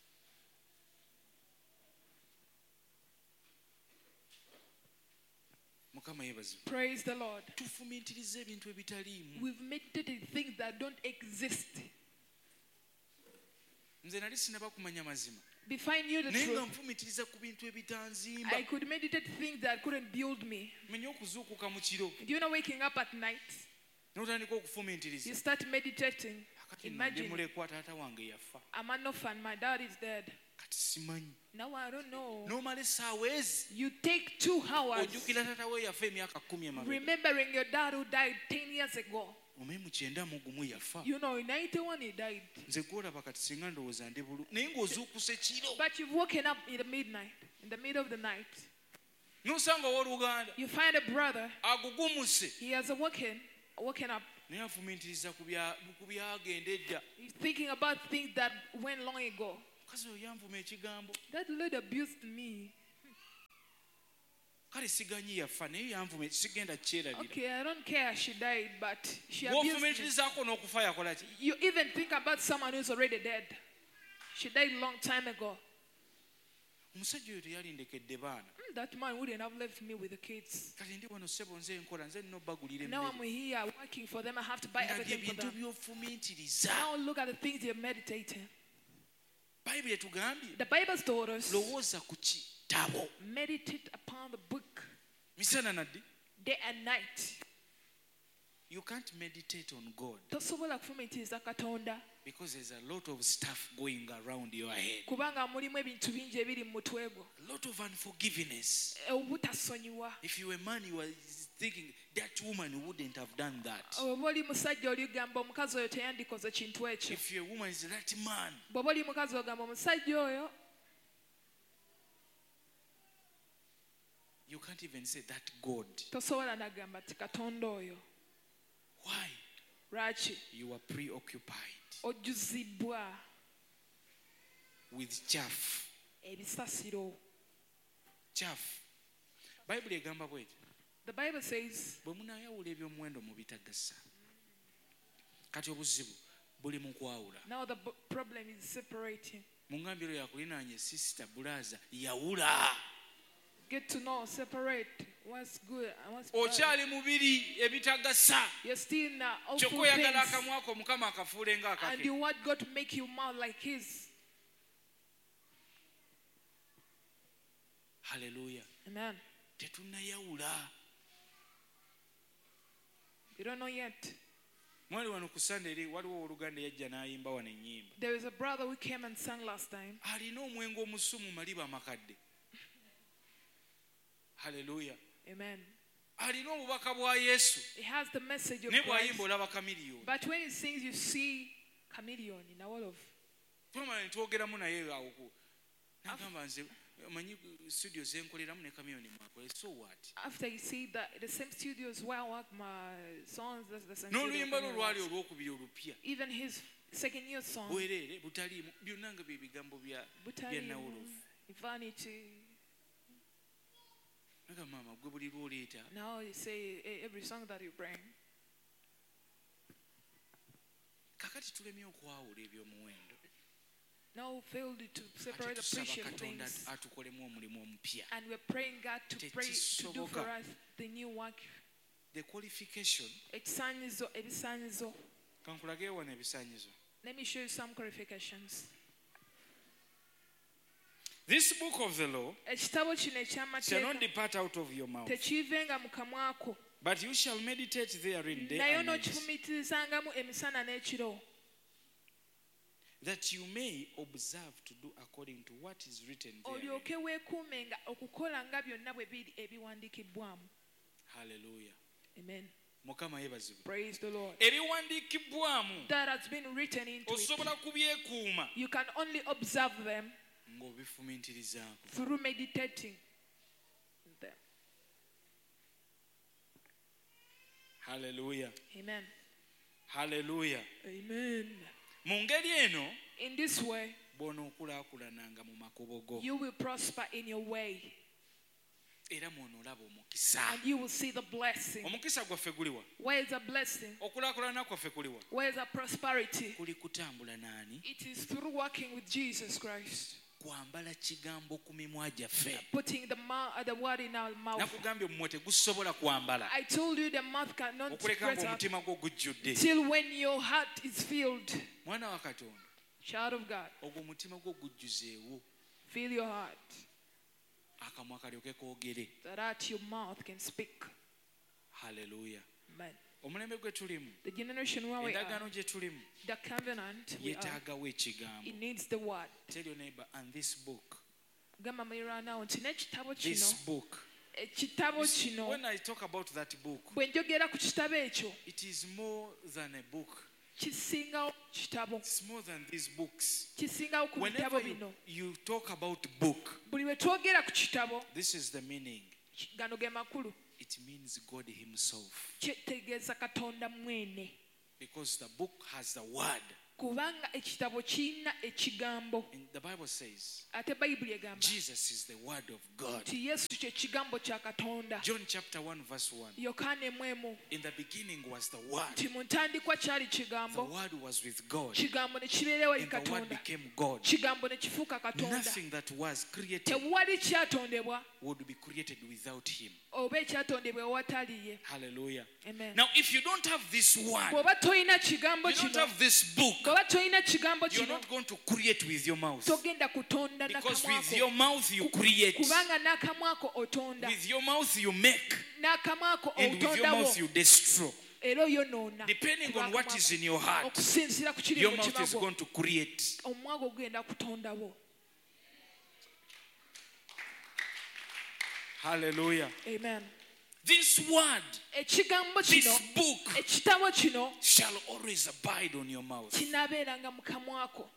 Speaker 1: mukama yeebazibwe.
Speaker 2: Praise the Lord.
Speaker 1: tufumiitiriza ebintu ebitaliimu.
Speaker 2: We've meditated things that don't exist.
Speaker 1: nze nali sinaba kumanya mazima.
Speaker 2: Before I knew the
Speaker 1: naye nga
Speaker 2: truth,
Speaker 1: nfumitiriza ku bintu ebitanzimba.
Speaker 2: I could meditate things that couldn't build me.
Speaker 1: Menya okuzuukuka mu kiro
Speaker 2: Do you know waking up at night?
Speaker 1: n'otandika okufumitiriza.
Speaker 2: You start meditating. Imagine,
Speaker 1: mulekwa taata wange yafa.
Speaker 2: I'm an orphan, my dad is dead.
Speaker 1: Kati simanyi.
Speaker 2: Now I don't know.
Speaker 1: N'omala essaawa ezi.
Speaker 2: You take two hours
Speaker 1: ojjukira taata we yafa emyaka kumi emabega.
Speaker 2: remembering your dad who died ten years ago.
Speaker 1: Omanye mu kyenda mu gumu yafa.
Speaker 2: You know, in ninety-one he died.
Speaker 1: Nze gwolaba kati singa ndowooza ndi bulu naye ng'ozuukuse kiro.
Speaker 2: But you've woken up in the midnight, in the middle of the night.
Speaker 1: N'osanga owooluganda.
Speaker 2: You find a brother.
Speaker 1: Agugumuse.
Speaker 2: He has awoken, woken up.
Speaker 1: Naye afumiitiriza ku byagenda edda.
Speaker 2: He's thinking about things that went long ago.
Speaker 1: Mukazi oyo yanvuma ekigambo.
Speaker 2: That Lord abused me.
Speaker 1: Kale siganyi yafa naye yanvuma sigenda kyerabira.
Speaker 2: Okay, I don't care she died, but she abused me.
Speaker 1: W'ofumiitirizaako n'okufa yakola ki?
Speaker 2: You even think about someone who's already dead. She died a long time ago.
Speaker 1: Omusajja oyo teyalindekedde baana.
Speaker 2: That man wouldn't have left me with the kids.
Speaker 1: Kale ndi wano ssebo nze nkola nze nina obbagulira
Speaker 2: Now I'm
Speaker 1: emmere.
Speaker 2: here working for them. I have to buy everything for
Speaker 1: Ebintu
Speaker 2: them.
Speaker 1: by'ofumiitiriza.
Speaker 2: Now look at the things you're meditating.
Speaker 1: Bayibuli etugambye
Speaker 2: The Bible's told us,
Speaker 1: lowooza ku kitabo.
Speaker 2: meditate upon the book
Speaker 1: Misana naddi.
Speaker 2: day and night.
Speaker 1: You can't meditate on God
Speaker 2: Tosobola kufumiitiriza Katonda
Speaker 1: because there's a lot of stuff going around your head.
Speaker 2: kubanga mulimu ebintu bingi ebiri mu mutwe gwo.
Speaker 1: A lot of unforgiveness.
Speaker 2: Obutasonyiwa.
Speaker 1: If you were a man, you were thinking that woman wouldn't have done that.
Speaker 2: Oba oli musajja oligamba omukazi oyo teyandikoze kintu ekyo.
Speaker 1: If you're a woman, it's that man.
Speaker 2: Bw'oba oli mukazi ogamba omusajja oyo.
Speaker 1: You can't even say that God.
Speaker 2: Tosobola nagamba ti Katonda oyo.
Speaker 1: Why?
Speaker 2: Lwaki?
Speaker 1: You are preoccupied
Speaker 2: Ojjuzibwa
Speaker 1: with chaff.
Speaker 2: ebisasiro.
Speaker 1: Chaff. Bible egamba bweti.
Speaker 2: The Bible says,
Speaker 1: bwe munaayawula eby'omuwendo mu bitagasa. Kati obuzibu buli mu kwawula.
Speaker 2: now the b- problem is separating.
Speaker 1: Mu ngambiro yakulinaanye sister Bulaza yawula.
Speaker 2: Get to know, separate what's good and what's bad.
Speaker 1: Okyali mubiri ebitagasa.
Speaker 2: You're still in uh, awful
Speaker 1: Kyokka oyagala
Speaker 2: things.
Speaker 1: akamwa ko Mukama akafuule
Speaker 2: And
Speaker 1: ng'akake.
Speaker 2: you want God to make you mouth like His.
Speaker 1: Hallelujah.
Speaker 2: Amen.
Speaker 1: Tetunnayawula.
Speaker 2: You don't know yet.
Speaker 1: Mwali wano ku Sunday eri waliwo oluganda yajja n'ayimba wano ennyimba.
Speaker 2: There is a brother who came and sang last time.
Speaker 1: Alina omwenge omusu mu maliba amakadde. Hallelujah.
Speaker 2: Amen.
Speaker 1: Alina obubaka bwa Yesu.
Speaker 2: He has the message of
Speaker 1: Ne
Speaker 2: Christ.
Speaker 1: bw'ayimba olaba kamiliyoni.
Speaker 2: But when he sings, you see chameleon in a wall of.
Speaker 1: Twamala ne twogeramu naye awo ku. Nagamba nze omanyi studio ze nkoleramu ne kamiliyoni mwakole. So what?
Speaker 2: After you see that the same studios where I work my songs, that's the same
Speaker 1: N'oluyimba
Speaker 2: studio.
Speaker 1: lwo lwali olwokubiri olupya.
Speaker 2: Even his second year song.
Speaker 1: Bwereere butaliimu byonna nga bye bigambo bya bya Nawolofu.
Speaker 2: Vanity.
Speaker 1: Naga maama gwe buli lw'oleeta.
Speaker 2: Now you say eh, every song that you bring.
Speaker 1: Kakati tulemye okwawula eby'omuwendo.
Speaker 2: Now we failed to separate the
Speaker 1: Tusaba
Speaker 2: precious
Speaker 1: Katonda
Speaker 2: things.
Speaker 1: atukolemu omulimu omupya.
Speaker 2: And we're praying God to pray to do for
Speaker 1: Tekisoboka.
Speaker 2: us the new work.
Speaker 1: The qualification.
Speaker 2: Ekisaanyizo, ebisaanyizo.
Speaker 1: Kankulage wano ebisaanyizo.
Speaker 2: Let me show you some qualifications.
Speaker 1: This book of the law
Speaker 2: Ekitabo kino
Speaker 1: shall not
Speaker 2: eky'amateeka
Speaker 1: depart out of your mouth,
Speaker 2: tekiivenga mu kamwa ko,
Speaker 1: but you shall meditate therein day
Speaker 2: naye
Speaker 1: and night,
Speaker 2: n'okifumiitirizangamu emisana n'ekiro,
Speaker 1: that you may observe to do according to what is written therein.
Speaker 2: olyoke weekuumenga okukola nga byonna bwe biri ebiwandiikibbwamu.
Speaker 1: Hallelujah.
Speaker 2: Amen.
Speaker 1: Mukama yeebazibwe.
Speaker 2: Praise the Lord.
Speaker 1: Ebiwandiikibbwamu
Speaker 2: That has been written into it.
Speaker 1: osobola kubyekuuma
Speaker 2: You can only observe them
Speaker 1: ng'obifumiitirizaako.
Speaker 2: through meditating them.
Speaker 1: Hallelujah.
Speaker 2: Amen.
Speaker 1: Hallelujah.
Speaker 2: Amen.
Speaker 1: Mu ngeri eno
Speaker 2: In this way,
Speaker 1: bw'onookulaakulananga mu makubo go
Speaker 2: you will prosper in your way
Speaker 1: era mw'onoolaba omukisa.
Speaker 2: and you will see the blessing.
Speaker 1: Omukisa gwaffe guliwa?
Speaker 2: Where is the blessing?
Speaker 1: Okulaakulana kwaffe kuliwa?
Speaker 2: Where is the prosperity?
Speaker 1: Kuli kutambula n'ani?
Speaker 2: It is through working with Jesus Christ.
Speaker 1: Kwambala kigambo ku mimwa gyaffe.
Speaker 2: Putting the, mouth, uh, the word in our mouth.
Speaker 1: Nakugambye omumwa tegusobola kwambala
Speaker 2: I told you the mouth cannot
Speaker 1: okuleka
Speaker 2: express out
Speaker 1: ng'omutima gwo gujjudde.
Speaker 2: till when your heart is filled.
Speaker 1: Mwana wa Katonda,
Speaker 2: Child of God.
Speaker 1: ogwo omutima gwo gujjuzeewo.
Speaker 2: Feel your heart.
Speaker 1: Akamwa kalyoke koogere.
Speaker 2: That your mouth can speak.
Speaker 1: Hallelujah.
Speaker 2: Amen.
Speaker 1: Omulembe gwe tulimu.
Speaker 2: The generation where we
Speaker 1: Endagaano
Speaker 2: are.
Speaker 1: gye tulimu.
Speaker 2: The covenant we are.
Speaker 1: Yeetaagawo ekigambo.
Speaker 2: It needs the word.
Speaker 1: Tell your neighbor, and this book.
Speaker 2: Gamba mulira naawe nti n'ekitabo kino.
Speaker 1: This book.
Speaker 2: Ekitabo kino.
Speaker 1: When I talk about that book.
Speaker 2: Bwe njogera ku kitabo ekyo.
Speaker 1: It is more than a book.
Speaker 2: Kisingawo kitabo.
Speaker 1: It's more than these books.
Speaker 2: Kisingawo ku bitabo bino.
Speaker 1: You talk about book.
Speaker 2: Buli we twogera ku kitabo.
Speaker 1: This is the meaning.
Speaker 2: Gano ge makulu.
Speaker 1: It means God himself.
Speaker 2: Kitegeeza Katonda mwene.
Speaker 1: Because the book has the word.
Speaker 2: Kubanga ekitabo kirina ekigambo.
Speaker 1: The Bible says
Speaker 2: ate Bayibuli egamba
Speaker 1: Jesus is the word of God.
Speaker 2: Ti Yesu kye kigambo kya Katonda.
Speaker 1: John chapter one verse one.
Speaker 2: Yokaana emu.
Speaker 1: In the beginning was the word.
Speaker 2: Ti mu ntandikwa kyali kigambo.
Speaker 1: The word was with God.
Speaker 2: Kigambo ne kibeerawo eri Katonda.
Speaker 1: And the word became God.
Speaker 2: Kigambo ne kifuuka Katonda.
Speaker 1: Nothing that was created
Speaker 2: tewali kyatondebwa
Speaker 1: would be created without him.
Speaker 2: Oba ekyatondebwa ewatali ye.
Speaker 1: Hallelujah.
Speaker 2: Amen.
Speaker 1: Now if you don't have this word,
Speaker 2: bw'oba tolina kigambo
Speaker 1: you don't
Speaker 2: kino,
Speaker 1: have this book,
Speaker 2: bw'oba tolina kigambo
Speaker 1: you're
Speaker 2: kino,
Speaker 1: not going to create with your mouth.
Speaker 2: togenda kutonda
Speaker 1: Because
Speaker 2: n'akamwa
Speaker 1: with
Speaker 2: ko.
Speaker 1: your mouth you create.
Speaker 2: Kubanga n'akamwa ko otonda.
Speaker 1: With your mouth you make.
Speaker 2: N'akamwa ko
Speaker 1: And with your
Speaker 2: otondawo.
Speaker 1: mouth you destroy.
Speaker 2: Era oyonoona.
Speaker 1: Depending on what is in your heart,
Speaker 2: okusinziira ku kiri
Speaker 1: your
Speaker 2: mu
Speaker 1: mouth
Speaker 2: mutima
Speaker 1: is
Speaker 2: gwo,
Speaker 1: going to create.
Speaker 2: omumwa gwo ogenda kutondawo.
Speaker 1: Hallelujah.
Speaker 2: Amen.
Speaker 1: This word,
Speaker 2: ekigambo
Speaker 1: this
Speaker 2: kino,
Speaker 1: book
Speaker 2: ekitabo kino
Speaker 1: shall always abide on your mouth.
Speaker 2: kinaabeeranga mu kamwa ko.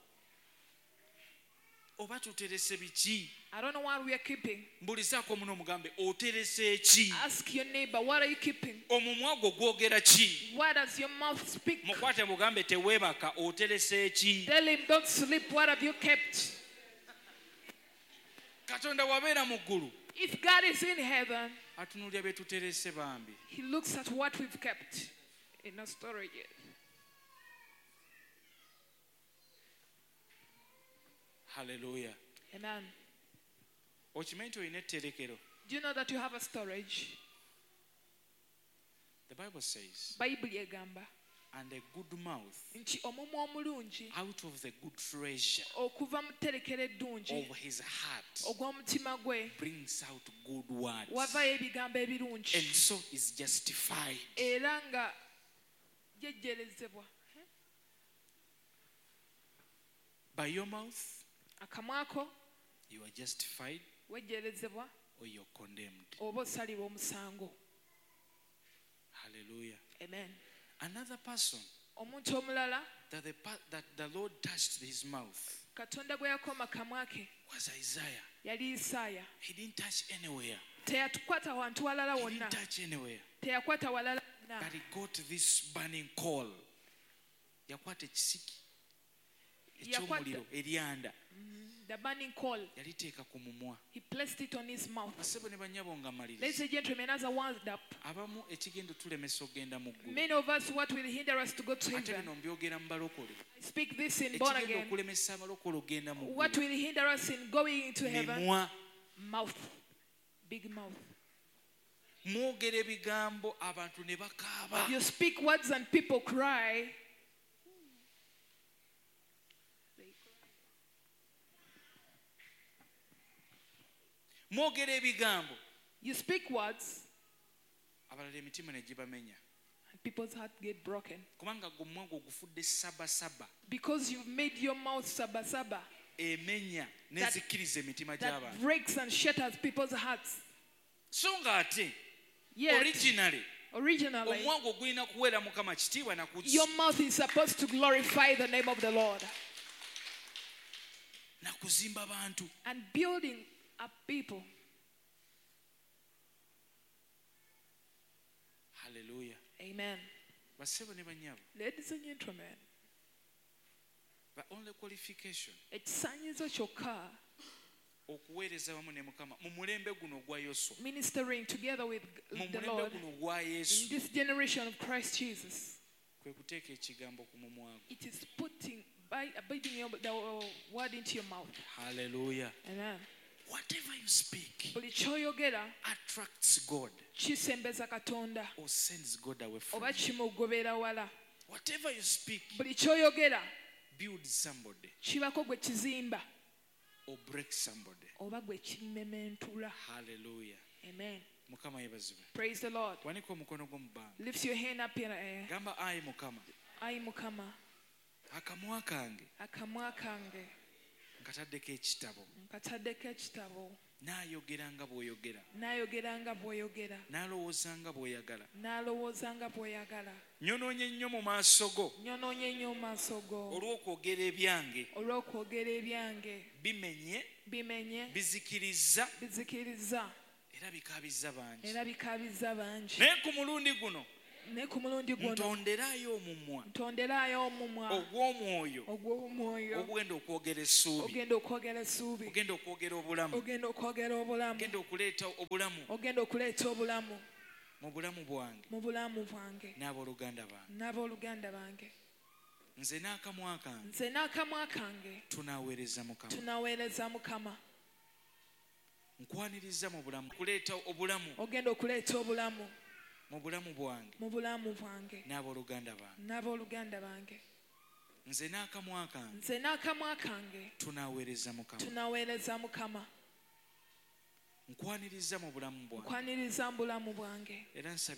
Speaker 1: Oba tuterese biki?
Speaker 2: I don't know what we are keeping.
Speaker 1: Mbulizaako muno mugambe oterese ki?
Speaker 2: Ask your neighbor, what are you keeping?
Speaker 1: Omumwa gwo gwogera ki?
Speaker 2: What does your mouth speak?
Speaker 1: Mukwate mugambe teweebaka oterese ki?
Speaker 2: Tell him, don't sleep. What have you kept?
Speaker 1: Katonda wabeera mu ggulu.
Speaker 2: If God is in heaven,
Speaker 1: atunuulira bye tuterese bambi.
Speaker 2: he looks at what we've kept in our storage.
Speaker 1: Hallelujah.
Speaker 2: Amen.
Speaker 1: Okimanyi nti olina etterekero?
Speaker 2: Do you know that you have a storage?
Speaker 1: The Bible says,
Speaker 2: Bayibuli egamba
Speaker 1: and a good mouth
Speaker 2: nti omumwa omulungi
Speaker 1: out of the good treasure
Speaker 2: okuva mu tterekero eddungi
Speaker 1: of his heart
Speaker 2: ogw'omutima gwe
Speaker 1: brings out good words,
Speaker 2: wavayo ebigambo ebirungi
Speaker 1: and so is justified.
Speaker 2: era nga jejjerezebwa.
Speaker 1: By your mouth
Speaker 2: akamwa ko
Speaker 1: you are justified
Speaker 2: wejjerezebwa
Speaker 1: or you're condemned.
Speaker 2: oba osalibwa omusango.
Speaker 1: Hallelujah.
Speaker 2: Amen.
Speaker 1: Another person
Speaker 2: omuntu omulala
Speaker 1: that the, that the Lord touched his mouth
Speaker 2: Katonda gwe yakoma kamwa ke
Speaker 1: was Isaiah.
Speaker 2: yali Isaaya.
Speaker 1: He didn't touch anywhere.
Speaker 2: Teyatukwata wantu walala
Speaker 1: He
Speaker 2: wonna.
Speaker 1: didn't touch anywhere.
Speaker 2: Teyakwata walala wonna.
Speaker 1: But he got this burning coal. Yakwata ekisiki eky'omuliro eryanda.
Speaker 2: The burning coal.
Speaker 1: Yaliteeka ku mumwa.
Speaker 2: He placed it on his mouth.
Speaker 1: Basebo ne bannyabo nga
Speaker 2: Ladies
Speaker 1: maliriza.
Speaker 2: and gentlemen, as I wound up,
Speaker 1: Abamu ekigenda tulemesa okgenda mu ggulu.
Speaker 2: many of us, what will hinder us to go to
Speaker 1: Ate
Speaker 2: heaven?
Speaker 1: bino mbyogera mu balokole.
Speaker 2: I speak this in born
Speaker 1: Ekigenda
Speaker 2: again.
Speaker 1: okulemesa abalokole okgenda mu
Speaker 2: What
Speaker 1: ggulu.
Speaker 2: will hinder us in going into heaven?
Speaker 1: Mimwa.
Speaker 2: Mouth. Big mouth.
Speaker 1: Mwogera ebigambo abantu ne bakaaba.
Speaker 2: You speak words and people cry.
Speaker 1: Mwogera ebigambo.
Speaker 2: You speak words
Speaker 1: Abalala emitima ne gibamenya.
Speaker 2: and people's heart get broken.
Speaker 1: Kubanga gwe omumwa gwo gufudde sabasaba.
Speaker 2: Because you've made your mouth saba saba.
Speaker 1: Emenya n'ezikkiriza emitima
Speaker 2: That
Speaker 1: gy'abantu.
Speaker 2: breaks and shatters people's hearts.
Speaker 1: So ng'ate
Speaker 2: Yet,
Speaker 1: originally
Speaker 2: originally,
Speaker 1: omumwa gwo gulina kuweera Mukama kitiibwa na kuzza.
Speaker 2: your mouth is supposed to glorify the name of the Lord
Speaker 1: Na kuzimba bantu.
Speaker 2: and building up people.
Speaker 1: Hallelujah.
Speaker 2: Amen.
Speaker 1: Bassebo ne bannyabo.
Speaker 2: Ladies and gentlemen,
Speaker 1: The only qualification
Speaker 2: ekisaanyizo kyokka
Speaker 1: okuweereza wamu ne Mukama mu mulembe guno ogwa Yoswa.
Speaker 2: ministering together with
Speaker 1: Mu
Speaker 2: the
Speaker 1: mulembe
Speaker 2: Lord
Speaker 1: guno ogwa
Speaker 2: in
Speaker 1: Yesu.
Speaker 2: this generation of Christ Jesus,
Speaker 1: Kwe kuteeka ekigambo ku mumwa gwo.
Speaker 2: it is putting by abiding your, the uh, word into your mouth.
Speaker 1: Hallelujah.
Speaker 2: Amen.
Speaker 1: Whatever you speak
Speaker 2: Buli kyoyogera
Speaker 1: attracts God
Speaker 2: kisembeza Katonda
Speaker 1: or sends God away from
Speaker 2: oba
Speaker 1: you.
Speaker 2: kimugobera wala.
Speaker 1: Whatever you speak
Speaker 2: Buli kyoyogera
Speaker 1: builds somebody.
Speaker 2: kibako gwe kizimba.
Speaker 1: or break somebody.
Speaker 2: Oba gwe kimmementula.
Speaker 1: Hallelujah.
Speaker 2: Amen.
Speaker 1: Mukama yebazibe.
Speaker 2: Praise the Lord.
Speaker 1: Waniko mukono gwo mubanga.
Speaker 2: Lift your hand up in the air.
Speaker 1: Gamba ayi Mukama.
Speaker 2: Ayi Mukama.
Speaker 1: Akamwa kange.
Speaker 2: Akamwa kange.
Speaker 1: Nkataddeko ekitabo.
Speaker 2: Nkataddeko ekitabo.
Speaker 1: Naayogera nga bw'oyogera.
Speaker 2: Naayogera nga bw'oyogera.
Speaker 1: Naalowooza nga bw'oyagala.
Speaker 2: Naalowooza nga bw'oyagala.
Speaker 1: Nyonoonye nnyo mu maaso go.
Speaker 2: Nyonoonye nnyo mu maaso go.
Speaker 1: Olw'okwogera ebyange.
Speaker 2: Olw'okwogera ebyange.
Speaker 1: Bimenye.
Speaker 2: Bimenye.
Speaker 1: Bizikiriza.
Speaker 2: Bizikiriza.
Speaker 1: Era bikaabizza bangi.
Speaker 2: Era bikaabizza bangi.
Speaker 1: Naye ku mulundi guno.
Speaker 2: Ne ku mulundi guno.
Speaker 1: Ntonderayo omumwa.
Speaker 2: Ntonderayo omumwa.
Speaker 1: Ogw'omwoyo.
Speaker 2: Ogw'omwoyo.
Speaker 1: Ogenda okwogera essuubi.
Speaker 2: Ogenda okwogera essuubi.
Speaker 1: Ogenda okwogera obulamu.
Speaker 2: Ogenda okwogera obulamu.
Speaker 1: Ogenda okuleeta obulamu.
Speaker 2: Ogenda okuleeta obulamu.
Speaker 1: Mu bulamu bwange.
Speaker 2: Mu bulamu bwange.
Speaker 1: N'abooluganda bange.
Speaker 2: N'abooluganda bange.
Speaker 1: Nze n'akamwa kange.
Speaker 2: Nze n'akamwa kange.
Speaker 1: Tunaaweereza Mukama.
Speaker 2: Tunaaweereza Mukama.
Speaker 1: Nkwaniriza mu bulamu. Kuleeta obulamu.
Speaker 2: Ogenda okuleeta obulamu.
Speaker 1: Mu bulamu bwange.
Speaker 2: Mu bulamu bwange.
Speaker 1: N'abooluganda bange.
Speaker 2: N'abooluganda bange.
Speaker 1: Nze n'akamwa kange.
Speaker 2: Nze n'akamwa kange.
Speaker 1: Tunaaweereza Mukama.
Speaker 2: Tunaaweereza Mukama.
Speaker 1: Nkwaniriza mu bulamu bwange.
Speaker 2: Nkwaniriza mu bulamu bwange.
Speaker 1: Era nsabye